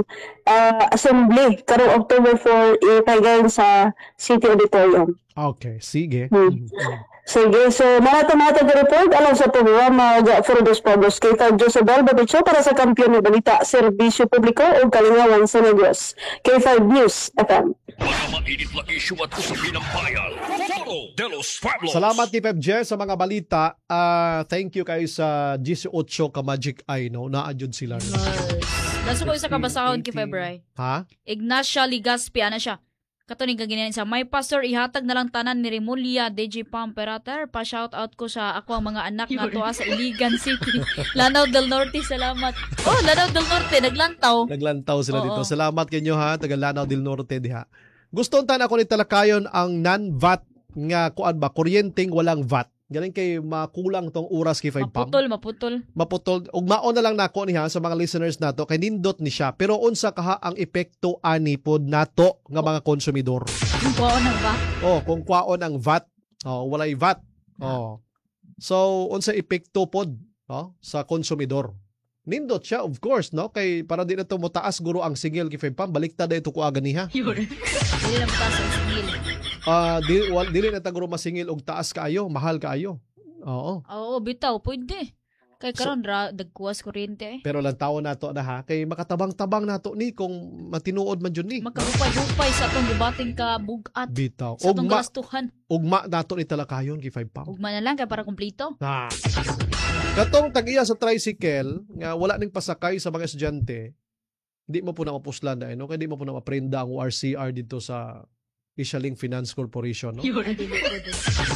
ah, assembly karong October four ipaygayon sa City Auditorium. Okay, sige. Hmm. Sige, so marato-marato ka report alam sa programa ja for dos pagos kay Fab Josebel Baticho para sa kampiyon ng balita, serbisyo publiko o kalingawan sa negos. K five News F M. Mga mainit na isyu at usapin ng bayan. Toro de los Pueblos. Salamat ni Pep Jess sa mga balita. Ah, thank you kayo sa eighteen ka Magic Eye, no? Naadjud sila. No? Daso ko isa kabasahon kay February. Ha? Ignacia Ligaspi, ana siya. Katunig ka ganyan sa may pastor, ihatag na lang tanan ni Remulia, D J Pamperater. Pa-shout out ko sa ako ang mga anak nga tuwa sa Iligan City. Lanao del Norte, salamat. Oh, Lanao del Norte, naglantaw. Naglantaw sila Oo. dito. Salamat kanyo ha, taga Lanao del Norte diha. Gusto tan ako ni talakayon ang non-V A T nga kuan ba, kuryenteng walang V A T. Galing kay makulang tong oras kay five pam. Maputol, maputol. Maputol. Ug maon na lang nako niha sa mga listeners nato kay nindot ni siya. Pero unsa kaha ang epekto ani pod nato nga mga konsumidor. Yung kuwaon ng ba? Oh, kung kwaon ang V A T, oh, walay V A T. Oh. So unsa epekto pod, oh, sa konsumidor. Nindot siya, of course, no? Kay para di na to mo taas guro ang singil kay five pam, baliktad na ito kuaga niha. Hindi na mataas ang singil. Ah, di wal, dili na ta guro masingil og taas kaayo, mahal kaayo. Oo. Oo, bitaw, pwede. Kay karon ra dagkuwas kuryente eh. Pero lang tawo nato na ha, kay makatabang-tabang nato ni kung matinuod man jud ni. Magkahupay-hupay sa atong gibating ka bugat. Bitaw. Sa atong Ugma, galastuhan. ugma nato ni talakayon kay five pam. Ugma na lang kay para kumplito. Ah. Katong tag-iya sa tricycle nga wala ning pasakay sa mga estudyante, di mo po na mapuslan na, no? Kaya di mo po na maprenda ang O R C R dito sa Ishaling Finance Corporation, no? Ay, dili ko din.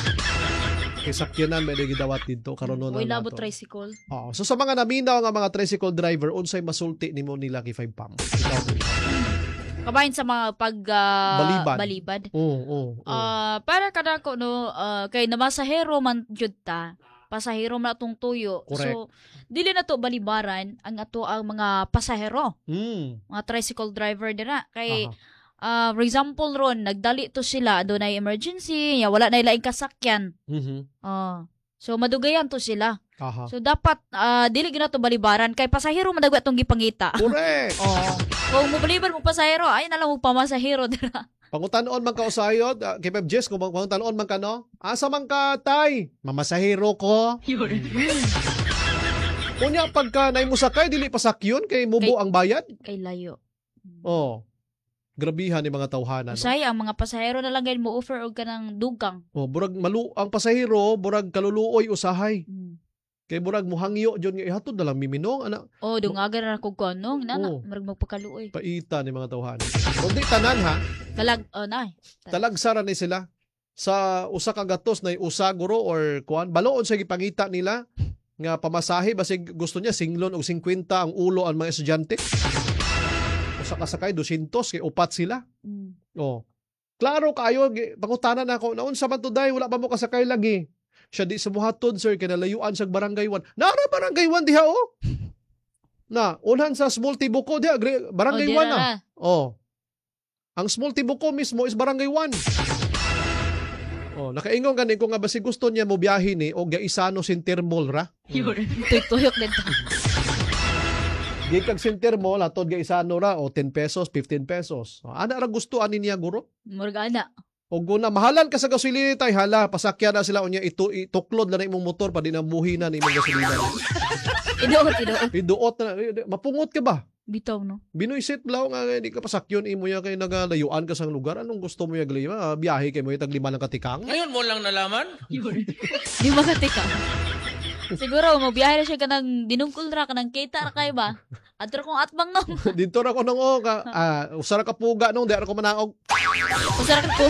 Kay sakyanan may gidawat dito karon no Uy, na labo nato. tricycle. Oo. So sa mga naminaw nga mga tricycle driver, unsay masulti nimo nila kay five pam? Ikaw. Kabahin sa mga pag ah, Balibad. balibad. Oo, oo. oo. Ah, para kada ko no ah, kay namasahero man jud ta. Pasahero man atong tuyo. Correct. So dili na to balibaran ang ato ang mga pasahero, Mm. mga tricycle driver dira. Kay Aha. ah, for example ron, nagdali to sila do na emergency, ya wala na ilaing kasakyan. Mhm. Ah. So madugayan to sila. Aha. So dapat ah, dili gyud na to balibaran kay pasahero man dagwa tong gipangita. Correct. Oo. Kung mo balibar mo pasahero, ay na lang mo pamasahero dira. Pangutanon man ka usayod, uh, kay Pep Jess, kung pangutanon man ka, no? Asa man ka, tay? Mamasahero ko. Kunya, pagka naay mo sakay, dili pasakyon, kay mubo Kay- ang bayad. Kay layo. Oh. Grabihan ni mga tawhana, no? Usay ang mga pasahero na lang gayud mo offer og kanang dugang. Oh, burag malu ang pasahero, burag kaluluoy usahay. Mm. Kay burag muhangyo jud nga ihatod na lang miminong ana Oh, dungagan na ko kanong nana, Oo. marag magpakaluoy. paita ni mga tawhana. Kung di tanan ha, Talag oh nay. talagsara ni sila sa usa ka gatos na usa guro or kuan baloon sa gipangita nila nga pamasahe basig gusto niya singlon og fifty ang ulo ang mga estudyante. Usa ka sakay two hundred kay upat sila. Mm. Oh. Klaro kayo gi- pangutanan nako naun sa man to day wala pa mo kasakay lagi. Siya di sa buhaton sir kay nalayuan sa barangay one. Nara barangay one diha oh. Na unhan sa small tibuko diha gre- barangay Oh, one dira na. na. Oh. Ang small tibuko mismo is barangay one. Oh, nakaingon ganin ko nga basi gusto niya mo biyahe ni o gaisano Sintermol ra. Tuyok-tuyok dito. Di kag Sintermol atod gaisano ra o ten pesos, fifteen pesos. Oh, ana ra gusto ani niya guro. Murag ana. O guna mahalan ka sa gasolina tay hala pasakyan na sila unya ito ituklod na na imong motor pa di na buhi na ni imong gasolina. Iduot, iduot. Iduot na eh, mapungot ka ba? Bitaw no. Binoyset blaw nga di ka pasakyon imo ya kay nagalayuan ka sang lugar anong gusto mo ya gali ah, biyahe kay mo tag lima ng katikang. Ngayon mo lang nalaman? Di makatika. Siguro, mabiyahe na siya ka ng dinungkul ra, ka ng kita ra kay ba? Adro kong atbang no. Dito ra ko nung oh, ka, ah, usara ka puga nung, di ra ko manaog. Usara ka po.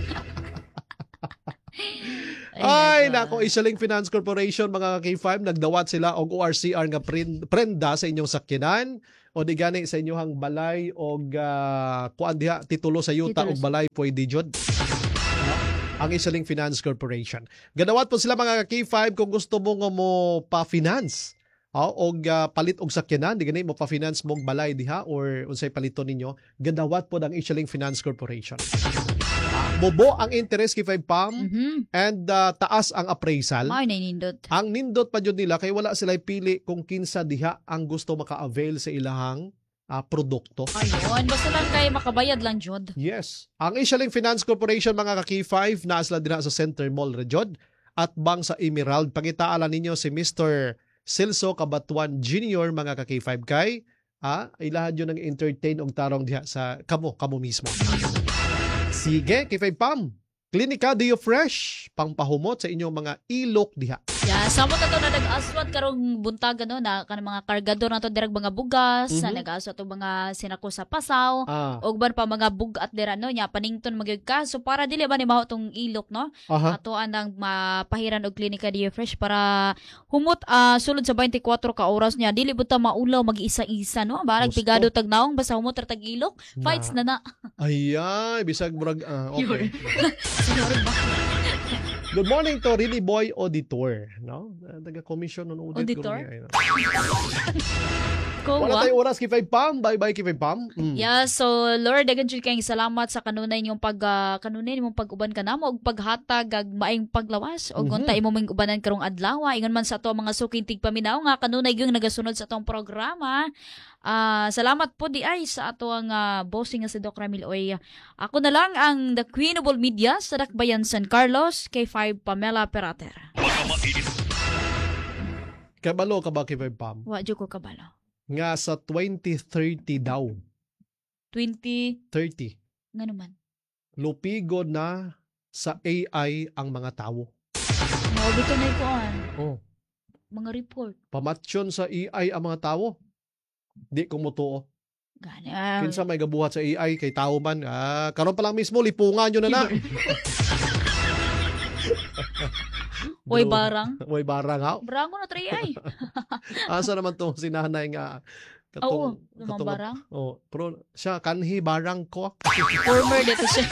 Ay, nako, Isaling Finance Corporation, mga K five, nagdawat sila og O R C R nga prin- prenda sa inyong sakyanan o di gani sa inyong balay og uh, kuan diha titulo sa yuta Titulo og sa- balay pwede jud. No? Ang Isaling Finance Corporation. Gadawat po sila mga K five kung gusto mo nga mo pa-finance. Oh, og uh, palit og sakyanan, di gani mo pa-finance mong balay diha or unsay paliton ninyo, gadawat po ang Isaling Finance Corporation. Bobo ang interest kay five Pam Mhm. and uh, taas ang appraisal. Mao na nindot. Ang nindot pa jud nila kay wala sila pili kung kinsa diha ang gusto maka-avail sa ilahang ah, produkto. Ayun, basta lang kay makabayad lang jud. Yes. Ang Isaling Finance Corporation mga ka-K five naa sila dinha sa Center Mall Rejod at bang sa Emerald. Pangitaalan ninyo si Mister Silso Cabatuan Junior mga ka-K five kay ah, ilahan yun ng entertain og tarong diha sa kamo kamo mismo. Sige, K five Pam. Klinika Dio Fresh, pangpahumot sa inyong mga ilok diha. Yeah, samot na to na nag-aswat karong buntag ano na kanang mga kargador na to dirag mga bugas, Mhm. na nag-aswat og mga sinako sa pasaw. Ah, Og ban pa mga bugat dira no nya panington magyud ka so para dili ba ni mao tong ilok no aha. ato anang mapahiran og klinika Dio Fresh para humot ah, sulod sa twenty-four ka oras nya dili buta maulaw mag-isa-isa no barag Gusto. pigado tag naong basta humot ra tag ilok fights na na. Ayay, bisag murag ah, okay. Siguro ba? Good morning to Really Boy Auditor, no? Taga-commission ng audit. Auditor? Guro niya, Ko Wala wa? tayong oras kay five Pam. Bye-bye kay five Pam. Mm. Yeah, so Lord, dagan jud kayong salamat sa kanunay niyong pag uh, kanunay nimong pag-uban kanamo og paghatag ag maayong paglawas og Mhm. unta imo ming ubanan karong adlaw. Ingon man sa ato mga suking tigpaminaw nga kanunay gyud nagasunod sa atong programa. Ah, salamat po di ay sa ato ang ah, bossing nga si Doc Ramil Oy. Ako na lang ang the Queen of all media sa Dakbayan San Carlos, K five Pamela Perater. Mga mainit Kabalo ka ba kay five Pam? Wa jud ko kabalo. Nga sa twenty thirty daw. twenty thirty. ngano man. Lupigo na sa A I ang mga tao. Mao bito na ikuan. Oh. Mga report. Pamatsyon sa A I ang mga tao. Di ko mo tuo. Gani. ah, Kinsa may gabuhat sa A I kay tao man. Ah, karon pa lang mismo lipungan nyo na na. Oy Bro. barang. Way barang ha. Brango na tray ay. Asa naman to si nanay nga Oo, katong mga barang. Oh, pero siya kanhi barang ko. Former dito siya.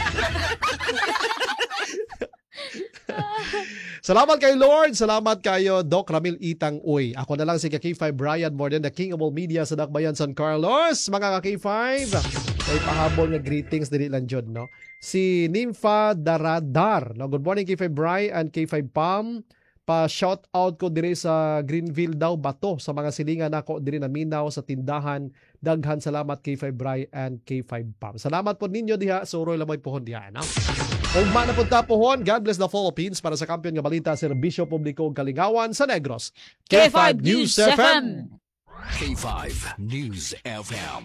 Salamat kay Lord, salamat kayo Doc Ramil Itang Uy. Ako na lang si K five Brian more than the king of all media sa Dakbayan San Carlos. Mga K five, may pahabol nga greetings dili lang jud no. Si Nympha Daradar. No, good morning K five Brian and K five Pam. Pa shout out ko diri sa Greenville daw bato sa mga silingan nako diri na minaw sa tindahan. Daghan salamat K five Brian and K five Pam. Salamat po ninyo diha sa Uroy Lamoy pohon diha no. Ugma na punta pohon, God bless the Philippines para sa kampiyon nga balita Serbisyo Publiko ug Kalingawan sa Negros. K five News F M. K five News F M.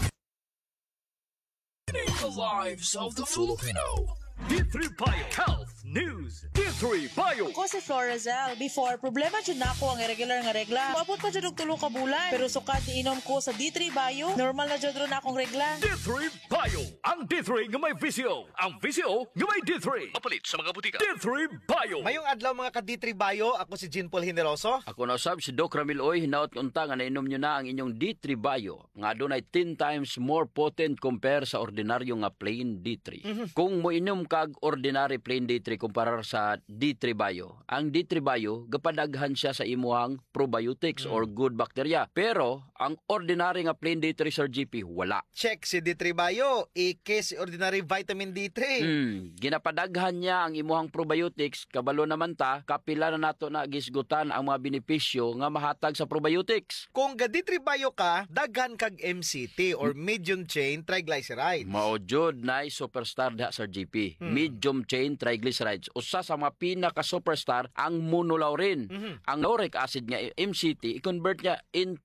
The lives of the Filipino. D three Bio Health News. D three Bio. Ako si Florazel. Before, problema dyan na ako ang irregular nga regla. Maabot pa dyan og tulo ka bulan. Pero sukat iinom ko sa D three Bio, normal na dyan ron akong regla. D three Bio. Ang D three nga may visyo. Ang visyo nga may D three. Mapalit sa mga butika. D three Bio. Mayong adlaw mga ka-D three Bio, ako si Jean Paul Generoso. Ako na usab si Doc Ramil Oy, hinaot unta nga nainom nyo na ang inyong D three Bio nga adunay ten times more potent compare sa ordinaryo nga plain D three. Mm-hmm. Kung moinom kag ordinary plain D three kumparar sa D three Bio, ang D three Bio gapadaghan siya sa imuhang probiotics mm. or good bacteria. Pero ang ordinary nga plain D three Sir G P wala. Check si D three Bio, ike si ordinary vitamin D three. Hmm, ginapadaghan niya ang imuhang probiotics, kabalo naman ta, kapila na nato na gisgutan ang mga benepisyo nga mahatag sa probiotics. Kung ga D three Bio ka, daghan kag M C T or medium chain triglycerides. Mao jud nay superstar diha sa G P. Hmm. Medium chain triglycerides. Usa sa mga pinaka superstar ang monolaurin. Mhm. Ang lauric acid nga M C T i-convert niya into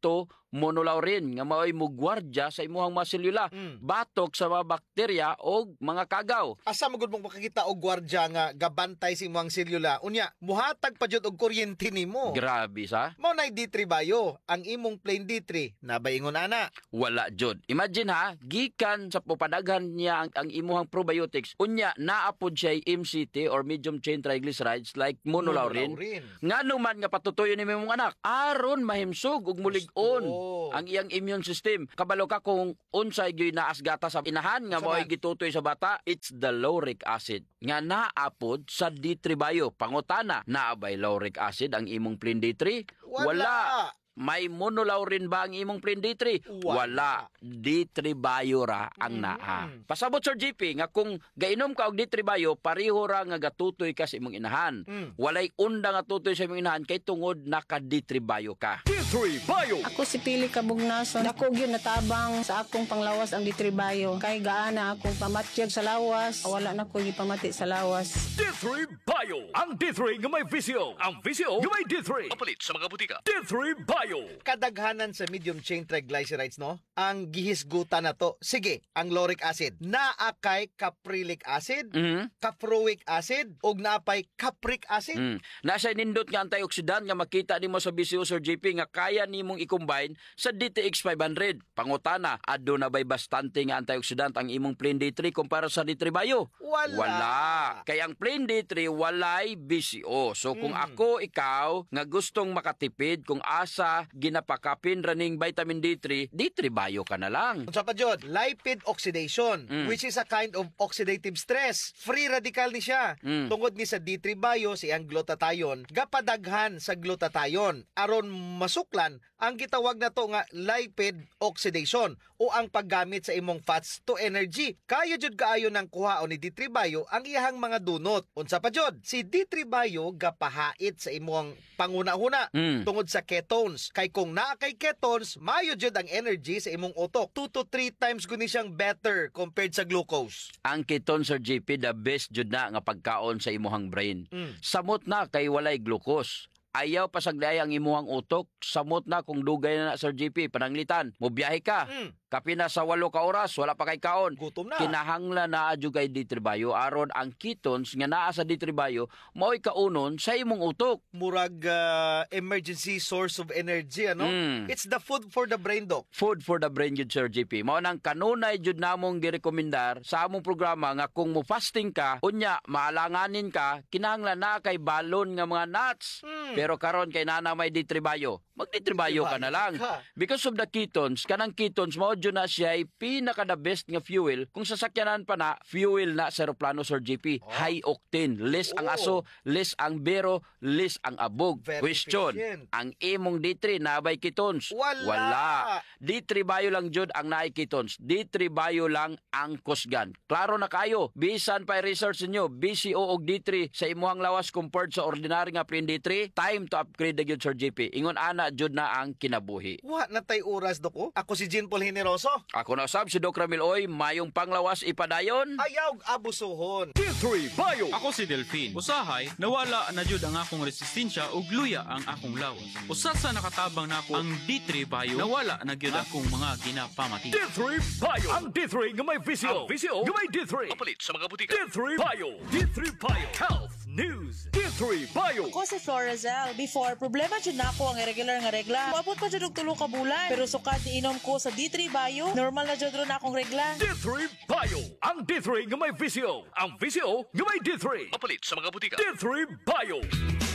monolaurin nga mao'y mugwardya sa imuhang mga selula, Mm. batok sa mga bakterya o mga kagaw. Asa magud mong makakita og gwardya nga gabantay sa imong selula. Unya, muhatag pa jud og kuryente nimo. Grabe sa. Mao nay D three bayo, ang imong plain D three nabaingon ana. Wala jud. Imagine ha, gikan sa pupadaghan niya ang, ang imuhang probiotics, unya naapod siya M C T or medium chain triglycerides like monolaurin. Monolaurin. Ngano man nga patutuyo ni imong anak, aron mahimsog ug mulig-on Gusto. ang iyang immune system. Kabalo ka kung unsay gyud naas gata sa inahan nga Sa mo'y man? gitutoy sa bata, it's the lauric acid nga naapod sa D three bayo. Pangutana, naabay lauric acid ang imong plain D three? Wala. May monolaurin ba ang imong plain D three? Wala. D three bayo ra ang naa. Pasabot Sir G P nga kung gainom ka og D three bayo, pareho ra nga gatutoy ka sa imong inahan. Mm. Walay unda nga tutoy sa imong inahan kay tungod naka D three bayo ka. D three Bayo. Ako si Pili Kabugnason. Dako gyud natabang sa akong panglawas ang ditribayo. Kay gaana akong pamatyag sa lawas. Wala na ko gipamati sa lawas. D three Bayo. Ang D three nga may visyo. Ang visyo nga may D three. Mapalit sa mga butika. D three Bayo. Kadaghanan sa medium chain triglycerides no, ang gihisgutan na to. Sige, ang lauric acid. Naa kay caprilic acid, Mhm. caproic acid, ug naapay capric acid. Mm. Nasa nindot nga antioxidant nga makita nimo sa B C O Sir J P nga kaya nimong i-combine sa D T X five hundred. Pangutana, adto na bay bastante nga antioxidant ang imong plain D three kumpara sa D three bayo? Wala. Wala. Kaya ang plain D three walay B C O. So kung Mm. ako ikaw nga gustong makatipid kung asa ginapakapin raning vitamin D three, D three bayo ka na lang. Unsa pa jud? Lipid oxidation, Mm. which is a kind of oxidative stress. Free radical ni siya. Mm. Tungod ni sa D three bayo si ang glutathione, gapadaghan sa glutathione aron masuklan ang gitawag na to nga lipid oxidation o ang paggamit sa imong fats to energy. Kayo jud kaayo ng kuhaon ni D three bayo ang iyahang mga dunot. Unsa pa jud? Si D three bayo gapahait sa imong panguna-una Mm. tungod sa ketones. Kay kung naa kay ketones, mayo jud ang energy sa imong utok. two to three times guni siyang better compared sa glucose. Ang ketone Sir J P the best jud na nga pagkaon sa imuhang brain. Mm. Samot na kay walay glucose. Ayaw pasagday ang imuhang utok, samot na kung dugay na Sir J P pananglitan. Mobiyahe ka. Mm. Kapina sa walo ka oras, wala pa kay kaon. Gutom na. Kinahanglan na adyo kay D three bayo aron ang ketones nga naa sa D three bayo mao'y kaunon sa imong utok. Murag ah, emergency source of energy, ano? Mm. It's the food for the brain, Doc. Food for the brain jud Sir J P. Mao nang kanunay jud namong girekomendar sa among programa nga kung mo fasting ka, unya maalanganin ka, kinahanglan na kay balon nga mga nuts. Mm. Pero karon kay nana may D three bayo, mag D three bayo ka na lang. ka. Because of the ketones, kanang ketones mao jud na siya ay pinaka the best nga fuel. Kung sasakyanan pa na, fuel na sa eroplano Sir J P. High octane, less ang Oh. aso, less ang bero, less ang abog. Very Question, efficient. ang imong D three nabay ketones? Wala. Wala. D three bayo lang jud ang naay ketones. D three bayo lang ang kusgan. Klaro na kayo. Bisan pa research niyo B C O og D three sa imuhang lawas compared sa ordinary nga plain D three, time to upgrade na gyud Sir J P. Ingon ana jud na ang kinabuhi. Wa na tay oras, Doc. oh. Ako si Jean Paul Generoso. Ako na sab si Doc Ramil Oy, mayong panglawas ipadayon. Ayaw abusuhon. D three Bayo. Ako si Delphine. Usahay, nawala na jud ang akong resistensya ug luya ang akong lawas. Usat sa nakatabang nako ang D three bayo, nawala na gyud akong mga ginapamati. D three Bayo. Ang D three nga may visyo. Ang visyo nga may D three. Mapalit sa mga butika. D three Bayo. D three Bayo. Health News. D three Bayo. Ako si Florazel. Before, problema jud nako ang irregular nga regla. Maabot pa jud og tulo ka bulan. Pero sukat inom ko sa D three Bayo, normal na jud ron akong regla. D three Bayo. Ang D three nga may visyo. Ang visyo nga may D three. Mapalit sa mga butika. D three Bayo.